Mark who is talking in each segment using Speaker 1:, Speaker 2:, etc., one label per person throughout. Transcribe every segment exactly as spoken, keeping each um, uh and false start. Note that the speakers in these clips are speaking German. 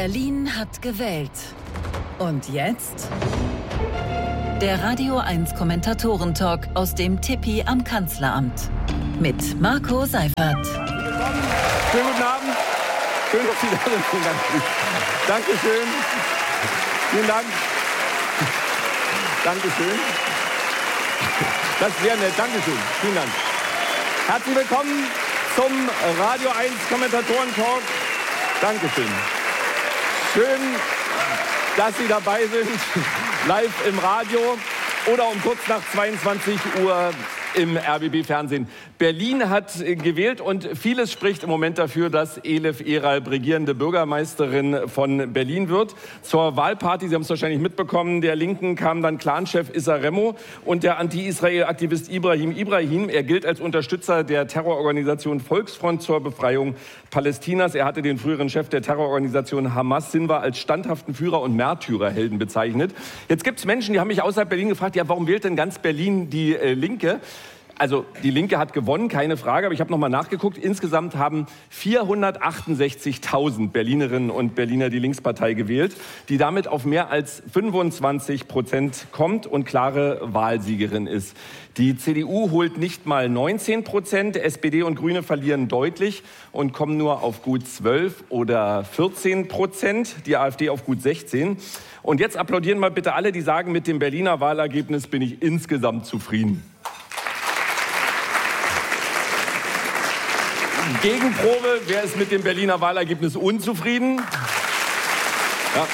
Speaker 1: Berlin hat gewählt. Und jetzt? Der Radio eins Kommentatoren-Talk aus dem Tipi am Kanzleramt. Mit Marco Seifert.
Speaker 2: Schönen guten Abend. Schön, dass Sie da sind. Vielen Dank. Dankeschön. Vielen Dank. Dankeschön. Das wäre nett. Dankeschön. Vielen Dank. Herzlich willkommen zum Radio eins Kommentatoren-Talk. Dankeschön. Schön, dass Sie dabei sind, live im Radio oder um kurz nach zweiundzwanzig Uhr im R B B-Fernsehen. Berlin hat gewählt und vieles spricht im Moment dafür, dass Elif Eralp regierende Bürgermeisterin von Berlin wird. Zur Wahlparty, Sie haben es wahrscheinlich mitbekommen, der Linken kam dann Clanchef Issa Remo und der Anti-Israel-Aktivist Ibrahim Ibrahim. Er gilt als Unterstützer der Terrororganisation Volksfront zur Befreiung Palästinas. Er hatte den früheren Chef der Terrororganisation Hamas, Sinwar, als standhaften Führer und Märtyrerhelden bezeichnet. Jetzt gibt es Menschen, die haben mich außerhalb Berlin gefragt, ja, warum wählt denn ganz Berlin die äh, Linke? Also die Linke hat gewonnen, keine Frage, aber ich habe noch mal nachgeguckt. Insgesamt haben vierhundertachtundsechzigtausend Berlinerinnen und Berliner die Linkspartei gewählt, die damit auf mehr als fünfundzwanzig Prozent kommt und klare Wahlsiegerin ist. Die C D U holt nicht mal neunzehn Prozent, S P D und Grüne verlieren deutlich und kommen nur auf gut zwölf oder vierzehn Prozent, die AfD auf gut sechzehn. Und jetzt applaudieren mal bitte alle, die sagen, mit dem Berliner Wahlergebnis bin ich insgesamt zufrieden. Gegenprobe, wer ist mit dem Berliner Wahlergebnis unzufrieden? Ja.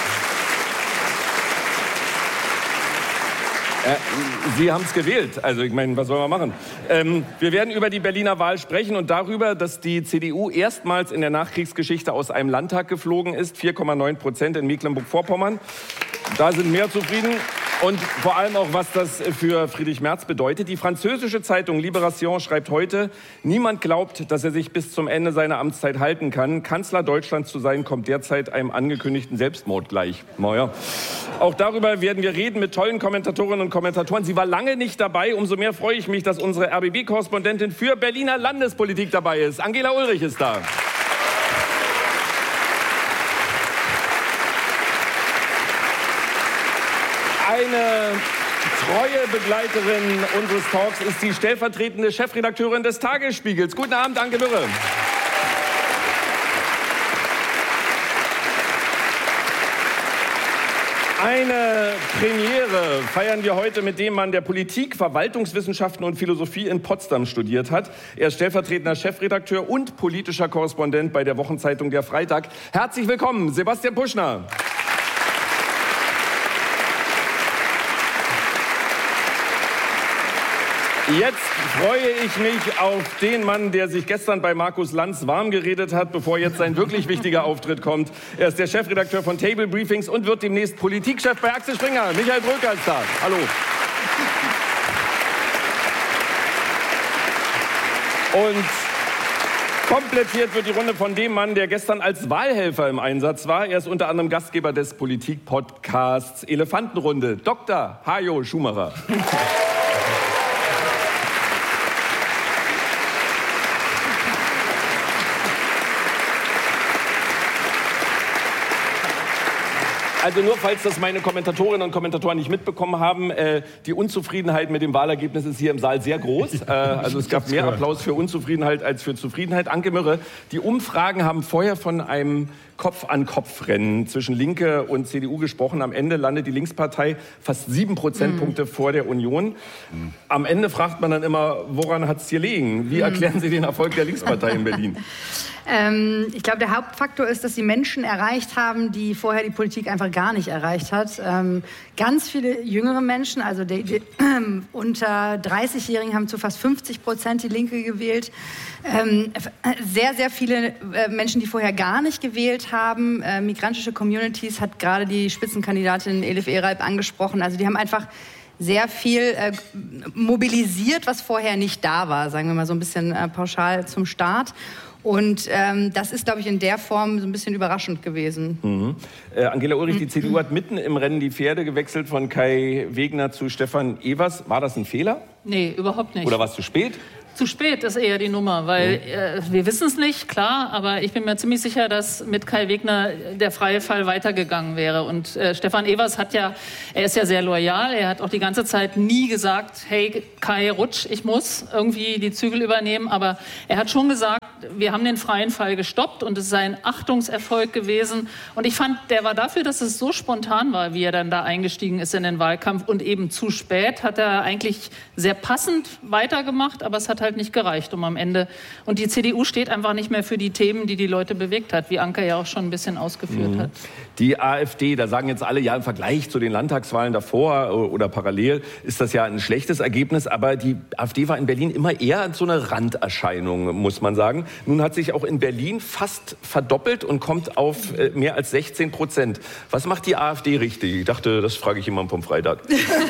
Speaker 2: Äh, Sie haben es gewählt, also ich meine, was soll man machen? Ähm, wir werden über die Berliner Wahl sprechen und darüber, dass die C D U erstmals in der Nachkriegsgeschichte aus einem Landtag geflogen ist, vier Komma neun Prozent in Mecklenburg-Vorpommern. Da sind mehr zufrieden. Und vor allem auch, was das für Friedrich Merz bedeutet. Die französische Zeitung Libération schreibt heute, niemand glaubt, dass er sich bis zum Ende seiner Amtszeit halten kann. Kanzler Deutschlands zu sein, kommt derzeit einem angekündigten Selbstmord gleich. Naja. Auch darüber werden wir reden mit tollen Kommentatorinnen und Kommentatoren. Sie war lange nicht dabei. Umso mehr freue ich mich, dass unsere R B B-Korrespondentin für Berliner Landespolitik dabei ist. Angela Ulrich ist da. Eine treue Begleiterin unseres Talks ist die stellvertretende Chefredakteurin des Tagesspiegels. Guten Abend, Anke Mürre. Eine Premiere feiern wir heute mit dem Mann, der Politik, Verwaltungswissenschaften und Philosophie in Potsdam studiert hat. Er ist stellvertretender Chefredakteur und politischer Korrespondent bei der Wochenzeitung Der Freitag. Herzlich willkommen, Sebastian Puschner. Jetzt freue ich mich auf den Mann, der sich gestern bei Markus Lanz warm geredet hat, bevor jetzt sein wirklich wichtiger Auftritt kommt. Er ist der Chefredakteur von Table Briefings und wird demnächst Politikchef bei Axel Springer. Michael Bröker ist da. Hallo. Und komplettiert wird die Runde von dem Mann, der gestern als Wahlhelfer im Einsatz war. Er ist unter anderem Gastgeber des Politik-Podcasts Elefantenrunde, Doktor Hajo Schumacher. Also nur, falls das meine Kommentatorinnen und Kommentatoren nicht mitbekommen haben, äh, die Unzufriedenheit mit dem Wahlergebnis ist hier im Saal sehr groß. Äh, also es gab mehr Applaus für Unzufriedenheit als für Zufriedenheit. Anke Mürre, die Umfragen haben vorher von einem Kopf-an-Kopf-Rennen zwischen Linke und C D U gesprochen. Am Ende landet die Linkspartei fast sieben Prozentpunkte mhm. vor der Union. Mhm. Am Ende fragt man dann immer, woran hat es hier liegen? Wie erklären Sie den Erfolg der Linkspartei in Berlin?
Speaker 3: Ähm, ich glaube, der Hauptfaktor ist, dass sie Menschen erreicht haben, die vorher die Politik einfach gar nicht erreicht hat. Ähm, ganz viele jüngere Menschen, also die, die, äh, unter dreißigjährigen haben zu fast fünfzig Prozent die Linke gewählt. Ähm, sehr, sehr viele äh, Menschen, die vorher gar nicht gewählt haben. Äh, migrantische Communities hat gerade die Spitzenkandidatin Elif Eralp angesprochen. Also die haben einfach sehr viel äh, mobilisiert, was vorher nicht da war, sagen wir mal so ein bisschen äh, pauschal zum Start. Und ähm, das ist, glaube ich, in der Form so ein bisschen überraschend gewesen.
Speaker 2: Mhm. Äh, Angela Ulrich, die C D U hat mitten im Rennen die Pferde gewechselt von Kai Wegner zu Stefan Evers. War das ein Fehler?
Speaker 4: Nee, überhaupt nicht.
Speaker 2: Oder war es zu spät?
Speaker 4: zu spät ist eher die Nummer, weil äh, wir wissen es nicht, klar, aber ich bin mir ziemlich sicher, dass mit Kai Wegner der freie Fall weitergegangen wäre. Und äh, Stefan Evers hat ja, er ist ja sehr loyal, er hat auch die ganze Zeit nie gesagt, hey Kai, rutsch, ich muss irgendwie die Zügel übernehmen, aber er hat schon gesagt, wir haben den freien Fall gestoppt und es sei ein Achtungserfolg gewesen. Und ich fand, der war dafür, dass es so spontan war, wie er dann da eingestiegen ist in den Wahlkampf und eben zu spät, hat er eigentlich sehr passend weitergemacht, aber es hat halt nicht gereicht, um am Ende. Und die C D U steht einfach nicht mehr für die Themen, die die Leute bewegt hat, wie Anke ja auch schon ein bisschen ausgeführt mhm. hat.
Speaker 2: Die AfD, da sagen jetzt alle, ja, im Vergleich zu den Landtagswahlen davor oder parallel ist das ja ein schlechtes Ergebnis, aber die AfD war in Berlin immer eher so eine Randerscheinung, muss man sagen. Nun hat sich auch in Berlin fast verdoppelt und kommt auf äh, mehr als sechzehn Prozent. Was macht die AfD richtig? Ich dachte, das frage ich jemanden vom Freitag.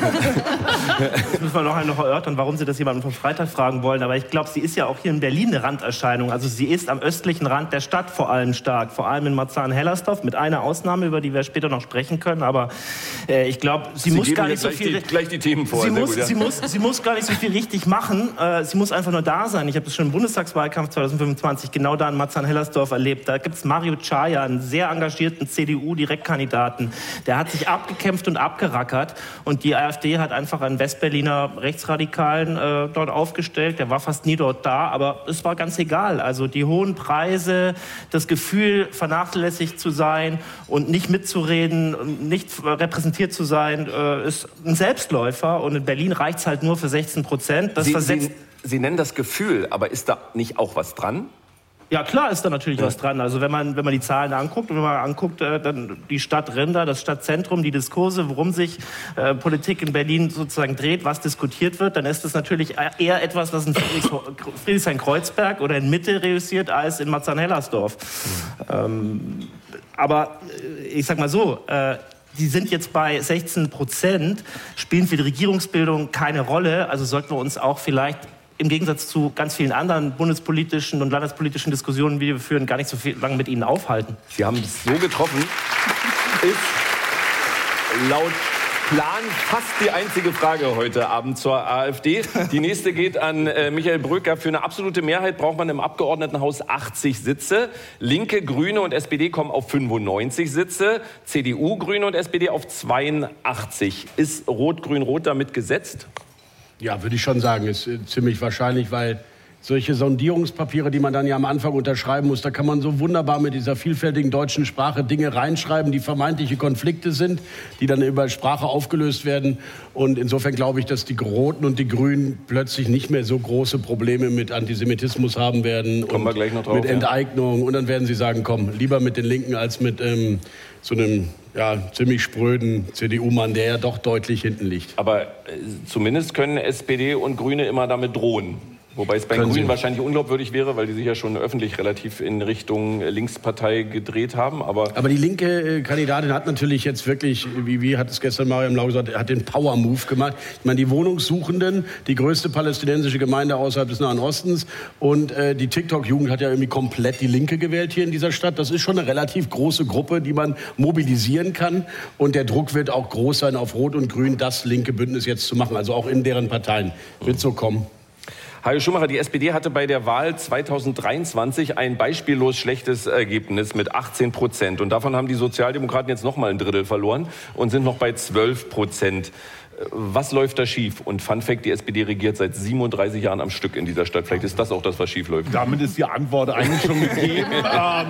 Speaker 5: Das müssen wir noch einmal erörtern, warum Sie das jemanden vom Freitag fragen wollen. Aber ich glaube, sie ist ja auch hier in Berlin eine Randerscheinung. Also sie ist am östlichen Rand der Stadt vor allem stark. Vor allem in Marzahn-Hellersdorf, mit einer Ausnahme, über die wir später noch sprechen können. Aber äh, ich glaube, sie, sie muss gar nicht so viel...
Speaker 2: Die, gleich die Themen vor.
Speaker 5: Sie muss,
Speaker 2: gut, ja.
Speaker 5: sie, muss, sie muss gar nicht so viel richtig machen. Äh, sie muss einfach nur da sein. Ich habe das schon im Bundestagswahlkampf zweitausendfünfundzwanzig genau da in Marzahn-Hellersdorf erlebt. Da gibt es Mario Chaya, einen sehr engagierten C D U-Direktkandidaten. Der hat sich abgekämpft und abgerackert. Und die AfD hat einfach einen Westberliner Rechtsradikalen äh, dort aufgestellt. Der war fast nie dort da, aber es war ganz egal. Also die hohen Preise, das Gefühl, vernachlässigt zu sein und nicht mitzureden, nicht repräsentiert zu sein, äh, ist ein Selbstläufer. Und in Berlin reicht es halt nur für sechzehn Prozent. Das
Speaker 2: Sie,
Speaker 5: versetzt
Speaker 2: Sie, Sie nennen das Gefühl, aber ist da nicht auch was dran?
Speaker 5: Ja, klar ist da natürlich ja. was dran. Also wenn man, wenn man die Zahlen anguckt und wenn man anguckt, äh, dann die Stadtränder, das Stadtzentrum, die Diskurse, worum sich äh, Politik in Berlin sozusagen dreht, was diskutiert wird, dann ist das natürlich eher etwas, was in Friedrichshain-Kreuzberg oder in Mitte reüssiert, als in Marzahn-Hellersdorf. Mhm. Ähm, aber ich sag mal so, äh, die sind jetzt bei sechzehn Prozent, spielen für die Regierungsbildung keine Rolle. Also sollten wir uns auch vielleicht im Gegensatz zu ganz vielen anderen bundespolitischen und landespolitischen Diskussionen, die wir führen, gar nicht so viel lange mit Ihnen aufhalten.
Speaker 2: Sie haben es so getroffen. Ist laut Plan fast die einzige Frage heute Abend zur AfD. Die nächste geht an äh, Michael Bröker. Für eine absolute Mehrheit braucht man im Abgeordnetenhaus achtzig Sitze. Linke, Grüne und S P D kommen auf fünfundneunzig Sitze. C D U, Grüne und S P D auf zweiundachtzig. Ist Rot-Grün-Rot damit gesetzt?
Speaker 6: Ja, würde ich schon sagen, ist ziemlich wahrscheinlich, weil solche Sondierungspapiere, die man dann ja am Anfang unterschreiben muss, da kann man so wunderbar mit dieser vielfältigen deutschen Sprache Dinge reinschreiben, die vermeintliche Konflikte sind, die dann über Sprache aufgelöst werden. Und insofern glaube ich, dass die Roten und die Grünen plötzlich nicht mehr so große Probleme mit Antisemitismus haben werden.
Speaker 2: Kommen wir gleich noch drauf,
Speaker 6: mit Enteignung. Ja. Und dann werden sie sagen, komm, lieber mit den Linken als mit ähm, so einem ja, ziemlich spröden C D U-Mann, der ja doch deutlich hinten liegt.
Speaker 2: Aber äh, zumindest können S P D und Grüne immer damit drohen. Wobei es bei den Grünen wahrscheinlich unglaubwürdig wäre, weil die sich ja schon öffentlich relativ in Richtung Linkspartei gedreht haben. Aber,
Speaker 6: aber die linke Kandidatin hat natürlich jetzt wirklich, wie, wie hat es gestern Mariam Lau gesagt, hat den Power-Move gemacht. Ich meine, die Wohnungssuchenden, die größte palästinensische Gemeinde außerhalb des Nahen Ostens und äh, die TikTok-Jugend hat ja irgendwie komplett die Linke gewählt hier in dieser Stadt. Das ist schon eine relativ große Gruppe, die man mobilisieren kann. Und der Druck wird auch groß sein, auf Rot und Grün das linke Bündnis jetzt zu machen. Also auch in deren Parteien wird so kommen.
Speaker 2: Hajo Schumacher, die S P D hatte bei der Wahl zweitausenddreiundzwanzig ein beispiellos schlechtes Ergebnis mit achtzehn Prozent. Und davon haben die Sozialdemokraten jetzt noch mal ein Drittel verloren und sind noch bei zwölf Prozent. Was läuft da schief? Und Fun Fact, die S P D regiert seit siebenunddreißig Jahren am Stück in dieser Stadt. Vielleicht ist das auch das, was schief läuft.
Speaker 7: Damit ist die Antwort eigentlich schon gegeben. ähm,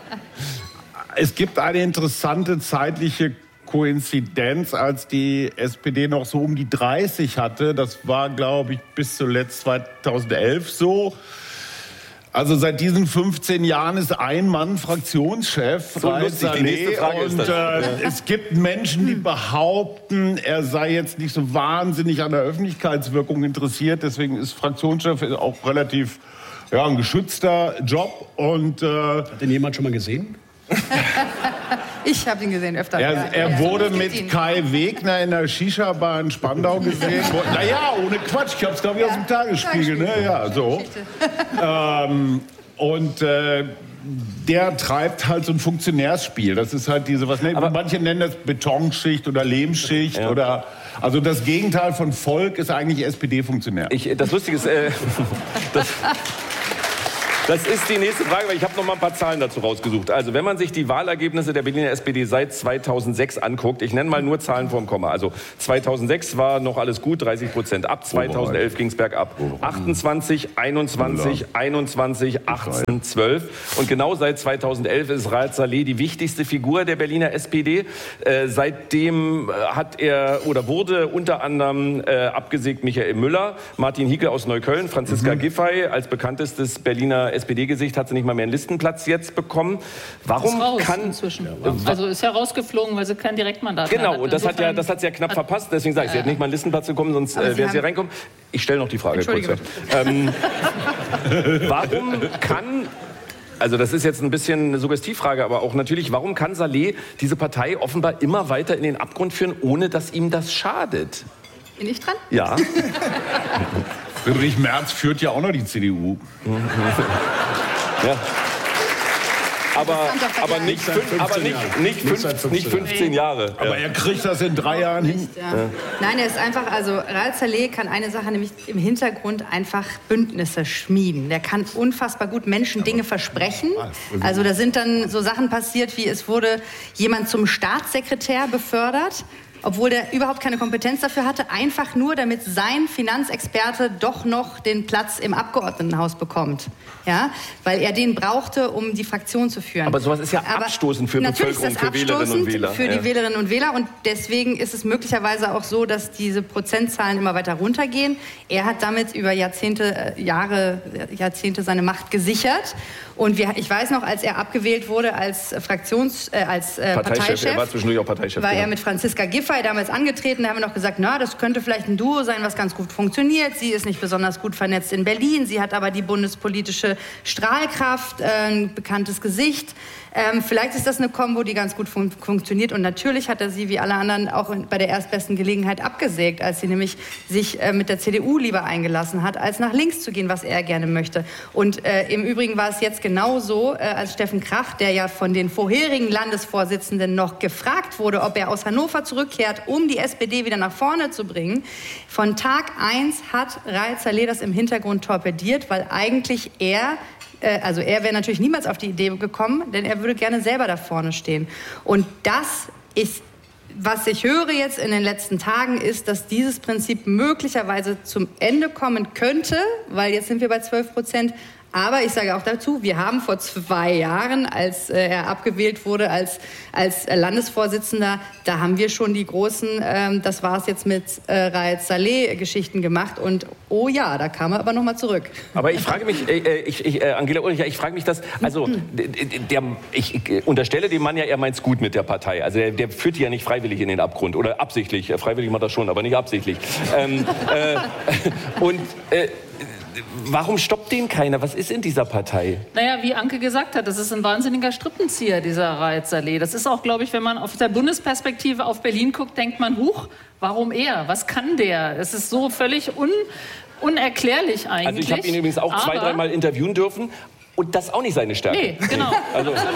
Speaker 7: es gibt eine interessante zeitliche Koinzidenz, als die S P D noch so um die dreißig hatte. Das war, glaube ich, bis zuletzt zweitausendelf so. Also seit diesen fünfzehn Jahren ist ein Mann Fraktionschef.
Speaker 2: So lustig, die nächste Frage
Speaker 7: und,
Speaker 2: ist das.
Speaker 7: Äh, es gibt Menschen, die behaupten, er sei jetzt nicht so wahnsinnig an der Öffentlichkeitswirkung interessiert. Deswegen ist Fraktionschef auch relativ ja, ein geschützter Job. Und, äh,
Speaker 6: hat den jemand schon mal gesehen?
Speaker 3: Ich habe ihn gesehen öfter.
Speaker 7: Er,
Speaker 3: ja.
Speaker 7: er
Speaker 3: ja,
Speaker 7: wurde mit Kai Wegner in der Shisha-Bar in Spandau gesehen. Naja, ohne Quatsch. Ich habe es, glaube ich, ja. aus dem Tagesspiegel. Ne? Ja, so. ähm, und äh, der treibt halt so ein Funktionärsspiel. Das ist halt diese, was nennt, manche nennen das Betonschicht oder Lehmschicht ja. oder, also das Gegenteil von Volk ist eigentlich S P D-Funktionär.
Speaker 2: Ich, das Lustige ist, äh, das, das ist die nächste Frage, weil ich habe noch mal ein paar Zahlen dazu rausgesucht. Also wenn man sich die Wahlergebnisse der Berliner S P D seit zweitausendsechs anguckt, ich nenne mal nur Zahlen vorm Komma. Also zweitausendsechs war noch alles gut, dreißig Prozent. Ab zweitausendelf ging es bergab. achtundzwanzig, einundzwanzig, einundzwanzig, achtzehn, zwölf. Und genau seit zweitausendelf ist Raed Saleh die wichtigste Figur der Berliner S P D. Äh, seitdem hat er oder wurde unter anderem äh, abgesägt Michael Müller, Martin Hickel aus Neukölln, Franziska mhm. Giffey als bekanntestes Berliner S P D-Gesicht hat sie nicht mal mehr einen Listenplatz jetzt bekommen. Warum
Speaker 4: ist raus
Speaker 2: kann
Speaker 4: inzwischen. Also ist ja rausgeflogen, weil sie kein Direktmandat
Speaker 2: genau,
Speaker 4: mehr hat.
Speaker 2: Und das hat ja, das hat sie ja knapp verpasst. Deswegen sage ich, sie hat nicht mal einen Listenplatz bekommen, sonst äh, wäre sie reinkommen. Ich stelle noch die Frage kurz. Ähm, warum kann Also das ist jetzt ein bisschen eine Suggestivfrage, aber auch natürlich, warum kann Saleh diese Partei offenbar immer weiter in den Abgrund führen, ohne dass ihm das schadet?
Speaker 3: Bin ich dran?
Speaker 2: Ja.
Speaker 7: Friedrich Merz führt ja auch noch die C D U.
Speaker 2: Ja. Aber, aber, nicht, fünf, aber nicht, nicht, fünf, nicht fünfzehn Jahre.
Speaker 7: Aber er kriegt das in drei Jahren hin.
Speaker 3: Ja. Ja. Nein, er ist einfach, also Raed Saleh kann eine Sache, nämlich im Hintergrund einfach Bündnisse schmieden. Der kann unfassbar gut Menschen Dinge versprechen. Also da sind dann so Sachen passiert, wie es wurde jemand zum Staatssekretär befördert, obwohl der überhaupt keine Kompetenz dafür hatte, einfach nur, damit sein Finanzexperte doch noch den Platz im Abgeordnetenhaus bekommt. Ja? Weil er den brauchte, um die Fraktion zu führen.
Speaker 2: Aber sowas ist ja Aber abstoßend für Bevölkerung, für Wählerinnen und Wähler.
Speaker 3: Für die ja. Wählerinnen und Wähler. Und deswegen ist es möglicherweise auch so, dass diese Prozentzahlen immer weiter runtergehen. Er hat damit über Jahrzehnte, Jahre, Jahrzehnte seine Macht gesichert. Und wir, ich weiß noch, als er abgewählt wurde als Fraktions, äh, als äh,
Speaker 2: Parteichef,
Speaker 3: Parteichef,
Speaker 2: er war zwischendurch auch Parteichef,
Speaker 3: war
Speaker 2: genau.
Speaker 3: er mit Franziska Giffey damals angetreten. Da haben wir noch gesagt, na, das könnte vielleicht ein Duo sein, was ganz gut funktioniert. Sie ist nicht besonders gut vernetzt in Berlin. Sie hat aber die bundespolitische Strahlkraft, äh, ein bekanntes Gesicht. Ähm, vielleicht ist das eine Kombo, die ganz gut fun- funktioniert. Und natürlich hat er sie, wie alle anderen, auch in, bei der erstbesten Gelegenheit abgesägt, als sie nämlich sich äh, mit der C D U lieber eingelassen hat, als nach links zu gehen, was er gerne möchte. Und äh, im Übrigen war es jetzt genauso, äh, als Steffen Krach, der ja von den vorherigen Landesvorsitzenden noch gefragt wurde, ob er aus Hannover zurückkehrt, um die S P D wieder nach vorne zu bringen. Von Tag eins hat Raed Saleh das im Hintergrund torpediert, weil eigentlich er Also er wäre natürlich niemals auf die Idee gekommen, denn er würde gerne selber da vorne stehen. Und das ist, was ich höre jetzt in den letzten Tagen, ist, dass dieses Prinzip möglicherweise zum Ende kommen könnte, weil jetzt sind wir bei zwölf Prozent. Aber ich sage auch dazu, wir haben vor zwei Jahren, als äh, er abgewählt wurde als, als äh, Landesvorsitzender, da haben wir schon die großen, ähm, das war es jetzt mit äh, Raed Saleh-Geschichten gemacht. Und oh ja, da kam er aber noch mal zurück.
Speaker 2: Aber ich frage mich, äh, ich, ich, äh, Angela Ulrich, ich frage mich das, also der, ich, ich unterstelle dem Mann ja, er meint's gut mit der Partei. Also der, der führt die ja nicht freiwillig in den Abgrund oder absichtlich. Freiwillig macht er schon, aber nicht absichtlich. ähm, äh, und äh, warum stoppt den keiner? Was ist in dieser Partei?
Speaker 4: Naja, wie Anke gesagt hat, das ist ein wahnsinniger Strippenzieher, dieser Raed Saleh. Das ist auch, glaube ich, wenn man auf der Bundesperspektive auf Berlin guckt, denkt man, huch, warum er? Was kann der? Es ist so völlig un unerklärlich eigentlich.
Speaker 2: Also ich habe ihn übrigens auch zwei, dreimal interviewen dürfen. Und das ist auch nicht seine Stärke.
Speaker 4: Nee, genau.
Speaker 2: Also, ja.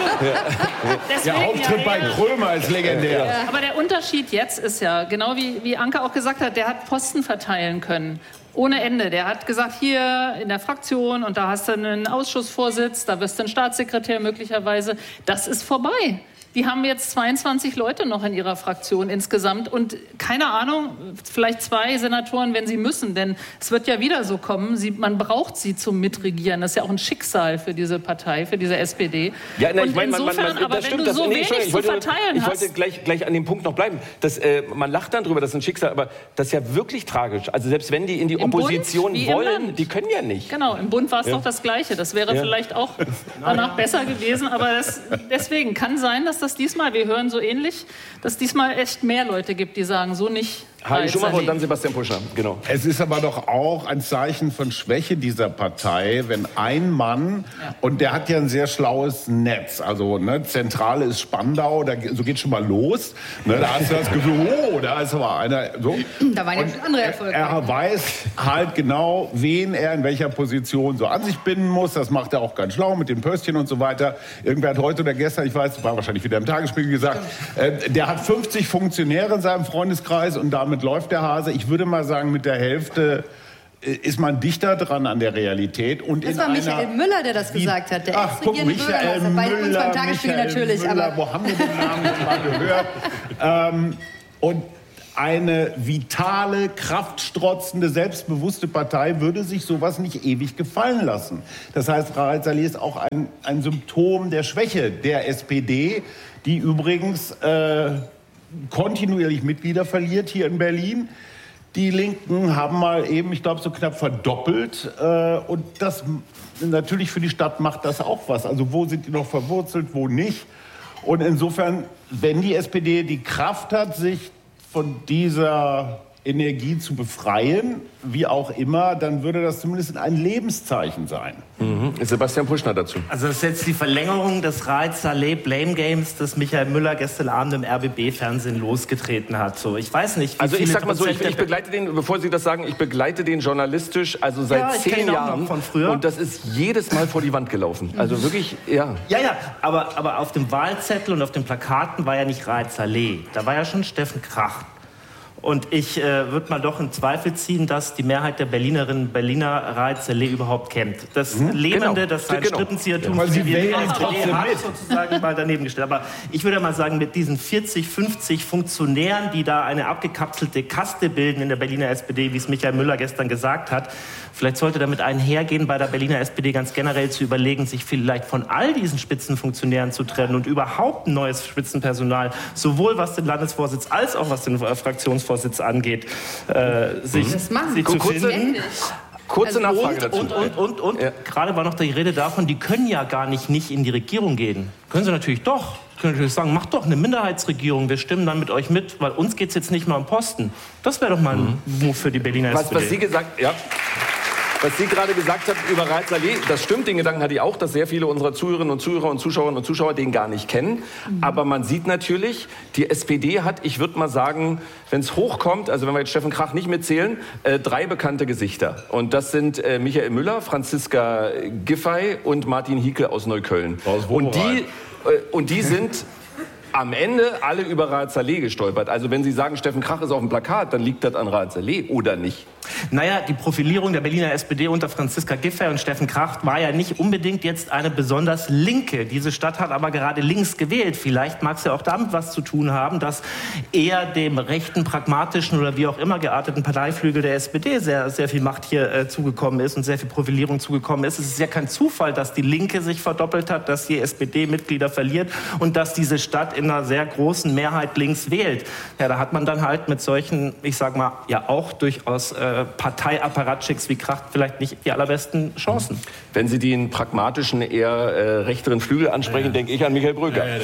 Speaker 7: Der Auftritt ja, bei Krömer ist legendär.
Speaker 4: Ja. Aber der Unterschied jetzt ist ja, genau wie, wie Anke auch gesagt hat, der hat Posten verteilen können. Ohne Ende. Der hat gesagt, hier in der Fraktion und da hast du einen Ausschussvorsitz, da wirst du ein Staatssekretär möglicherweise. Das ist vorbei. Die haben jetzt zweiundzwanzig Leute noch in ihrer Fraktion insgesamt und keine Ahnung, vielleicht zwei Senatoren, wenn sie müssen, denn es wird ja wieder so kommen, sie, man braucht sie zum Mitregieren. Das ist ja auch ein Schicksal für diese Partei, für diese S P D.
Speaker 2: Ja, na, ich
Speaker 4: und
Speaker 2: meine,
Speaker 4: insofern,
Speaker 2: man, man,
Speaker 4: aber
Speaker 2: das
Speaker 4: wenn
Speaker 2: stimmt,
Speaker 4: du
Speaker 2: das,
Speaker 4: so
Speaker 2: nee,
Speaker 4: wenig
Speaker 2: ich wollte,
Speaker 4: zu verteilen
Speaker 2: ich
Speaker 4: hast...
Speaker 2: Ich wollte gleich, gleich an dem Punkt noch bleiben. Das, äh, man lacht dann drüber, das ist ein Schicksal, aber das ist ja wirklich tragisch. Also selbst wenn die in die
Speaker 4: Im
Speaker 2: Opposition
Speaker 4: Bund,
Speaker 2: wollen, die können ja nicht.
Speaker 4: Genau, im Bund war es ja. doch das Gleiche. Das wäre ja. vielleicht auch danach besser gewesen, aber das, deswegen kann sein, dass das diesmal, wir hören so ähnlich, dass diesmal echt mehr Leute gibt, die sagen, so nicht,
Speaker 2: Heidi Schumacher und dann Sebastian Puschner, genau.
Speaker 7: Es ist aber doch auch ein Zeichen von Schwäche dieser Partei, wenn ein Mann, ja. und der hat ja ein sehr schlaues Netz, also ne, Zentrale ist Spandau, da, so geht schon mal los, ne, da hast du das Gefühl, oh, da ist aber einer, so.
Speaker 3: Da waren ja schon andere Erfolge.
Speaker 7: Er weiß halt genau, wen er in welcher Position so an sich binden muss, das macht er auch ganz schlau mit den Pöstchen und so weiter. Irgendwer hat heute oder gestern, ich weiß, war wahrscheinlich wieder im Tagesspiegel gesagt, äh, der hat fünfzig Funktionäre in seinem Freundeskreis und damit läuft der Hase. Ich würde mal sagen, mit der Hälfte ist man dichter dran an der Realität. Und
Speaker 3: das
Speaker 7: in
Speaker 3: war Michael
Speaker 7: einer,
Speaker 3: Müller, der das gesagt hat. Der
Speaker 7: ach, guck, Michael Müller,
Speaker 3: bei uns beim Tagesspiegel natürlich.
Speaker 7: Müller,
Speaker 3: Aber
Speaker 7: wo haben wir den Namen schon mal gehört? ähm, und eine vitale, kraftstrotzende, selbstbewusste Partei würde sich sowas nicht ewig gefallen lassen. Das heißt, Rahel Saleh ist auch ein, ein Symptom der Schwäche der S P D, die übrigens äh, kontinuierlich Mitglieder verliert hier in Berlin. Die Linken haben mal eben, ich glaube, so knapp verdoppelt. Äh, und das natürlich für die Stadt macht das auch was. Also wo sind die noch verwurzelt, wo nicht? Und insofern, wenn die S P D die Kraft hat, sich von dieser Energie zu befreien, wie auch immer, dann würde das zumindest ein Lebenszeichen sein.
Speaker 2: Mhm. Sebastian Puschner dazu.
Speaker 8: Also das ist jetzt die Verlängerung des Rahel Saleh Blame Games, das Michael Müller gestern Abend im R B B-Fernsehen losgetreten hat. So, ich weiß nicht, wie
Speaker 2: Also ich
Speaker 8: viele
Speaker 2: sag mal so, ich,
Speaker 8: Prozent
Speaker 2: ich begleite den, bevor Sie das sagen, ich begleite den journalistisch, also seit
Speaker 8: Ja, ich
Speaker 2: zehn
Speaker 8: kenn ihn auch
Speaker 2: Jahren.
Speaker 8: noch von früher.
Speaker 2: Und das ist jedes Mal vor die Wand gelaufen. Also wirklich, ja.
Speaker 8: Ja, ja, aber, aber auf dem Wahlzettel und auf den Plakaten war ja nicht Rahel Saleh, da war ja schon Steffen Krach. Und ich äh, würde mal doch in Zweifel ziehen, dass die Mehrheit der Berlinerinnen und Berliner Rahel Saleh überhaupt kennt. Das mhm, Lähmende,
Speaker 2: genau.
Speaker 8: das sein
Speaker 2: genau.
Speaker 8: Strippenziehertum,
Speaker 7: ja,
Speaker 8: die wir
Speaker 7: wählen trotzdem
Speaker 8: hat,
Speaker 7: mit.
Speaker 8: sozusagen mal daneben gestellt. Aber ich würde mal sagen, mit diesen vierzig, fünfzig Funktionären, die da eine abgekapselte Kaste bilden in der Berliner S P D, wie es Michael Müller gestern gesagt hat, vielleicht sollte damit einhergehen, bei der Berliner S P D ganz generell zu überlegen, sich vielleicht von all diesen Spitzenfunktionären zu trennen und überhaupt ein neues Spitzenpersonal, sowohl was den Landesvorsitz als auch was den äh, Fraktionsvorsitz angeht, äh, sich,
Speaker 3: das machen.
Speaker 8: sich zu
Speaker 2: Kurze,
Speaker 8: finden.
Speaker 2: kurze
Speaker 3: Also
Speaker 2: Nachfrage dazu.
Speaker 8: Und, und, und, und
Speaker 2: Ja.
Speaker 8: gerade war noch die Rede davon, die können ja gar nicht nicht in die Regierung gehen. Können sie natürlich doch. Können natürlich sagen, macht doch eine Minderheitsregierung, wir stimmen dann mit euch mit, weil uns geht es jetzt nicht mal um Posten. Das wäre doch mal ein Move für die Berliner
Speaker 2: Was,
Speaker 8: S P D.
Speaker 2: was Sie gesagt, ja. Was Sie gerade gesagt haben über Rahel Saleh, das stimmt, den Gedanken hatte ich auch, dass sehr viele unserer Zuhörerinnen und Zuhörer und Zuschauerinnen und Zuschauer den gar nicht kennen. Mhm. Aber man sieht natürlich, die S P D hat, ich würde mal sagen, wenn es hochkommt, also wenn wir jetzt Steffen Krach nicht mitzählen, äh, drei bekannte Gesichter. Und das sind äh, Michael Müller, Franziska Giffey und Martin Hiekel aus Neukölln.
Speaker 7: Aus
Speaker 2: und, die, äh, und die sind am Ende alle über Rahel Saleh gestolpert. Also wenn Sie sagen, Steffen Krach ist auf dem Plakat, dann liegt das an Rahel Saleh oder nicht?
Speaker 8: Naja, die Profilierung der Berliner S P D unter Franziska Giffey und Steffen Krach war ja nicht unbedingt jetzt eine besonders linke. Diese Stadt hat aber gerade links gewählt. Vielleicht mag es ja auch damit was zu tun haben, dass eher dem rechten, pragmatischen oder wie auch immer gearteten Parteiflügel der S P D sehr, sehr viel Macht hier äh, zugekommen ist und sehr viel Profilierung zugekommen ist. Es ist ja kein Zufall, dass die Linke sich verdoppelt hat, dass die S P D Mitglieder verliert und dass diese Stadt in einer sehr großen Mehrheit links wählt. Ja, da hat man dann halt mit solchen, ich sag mal, ja auch durchaus äh, Parteiapparatschicks wie Krach vielleicht nicht die allerbesten Chancen.
Speaker 2: Wenn Sie den pragmatischen, eher äh, rechteren Flügel ansprechen, ja. denke ich an Michael Brügger. Ja, ja,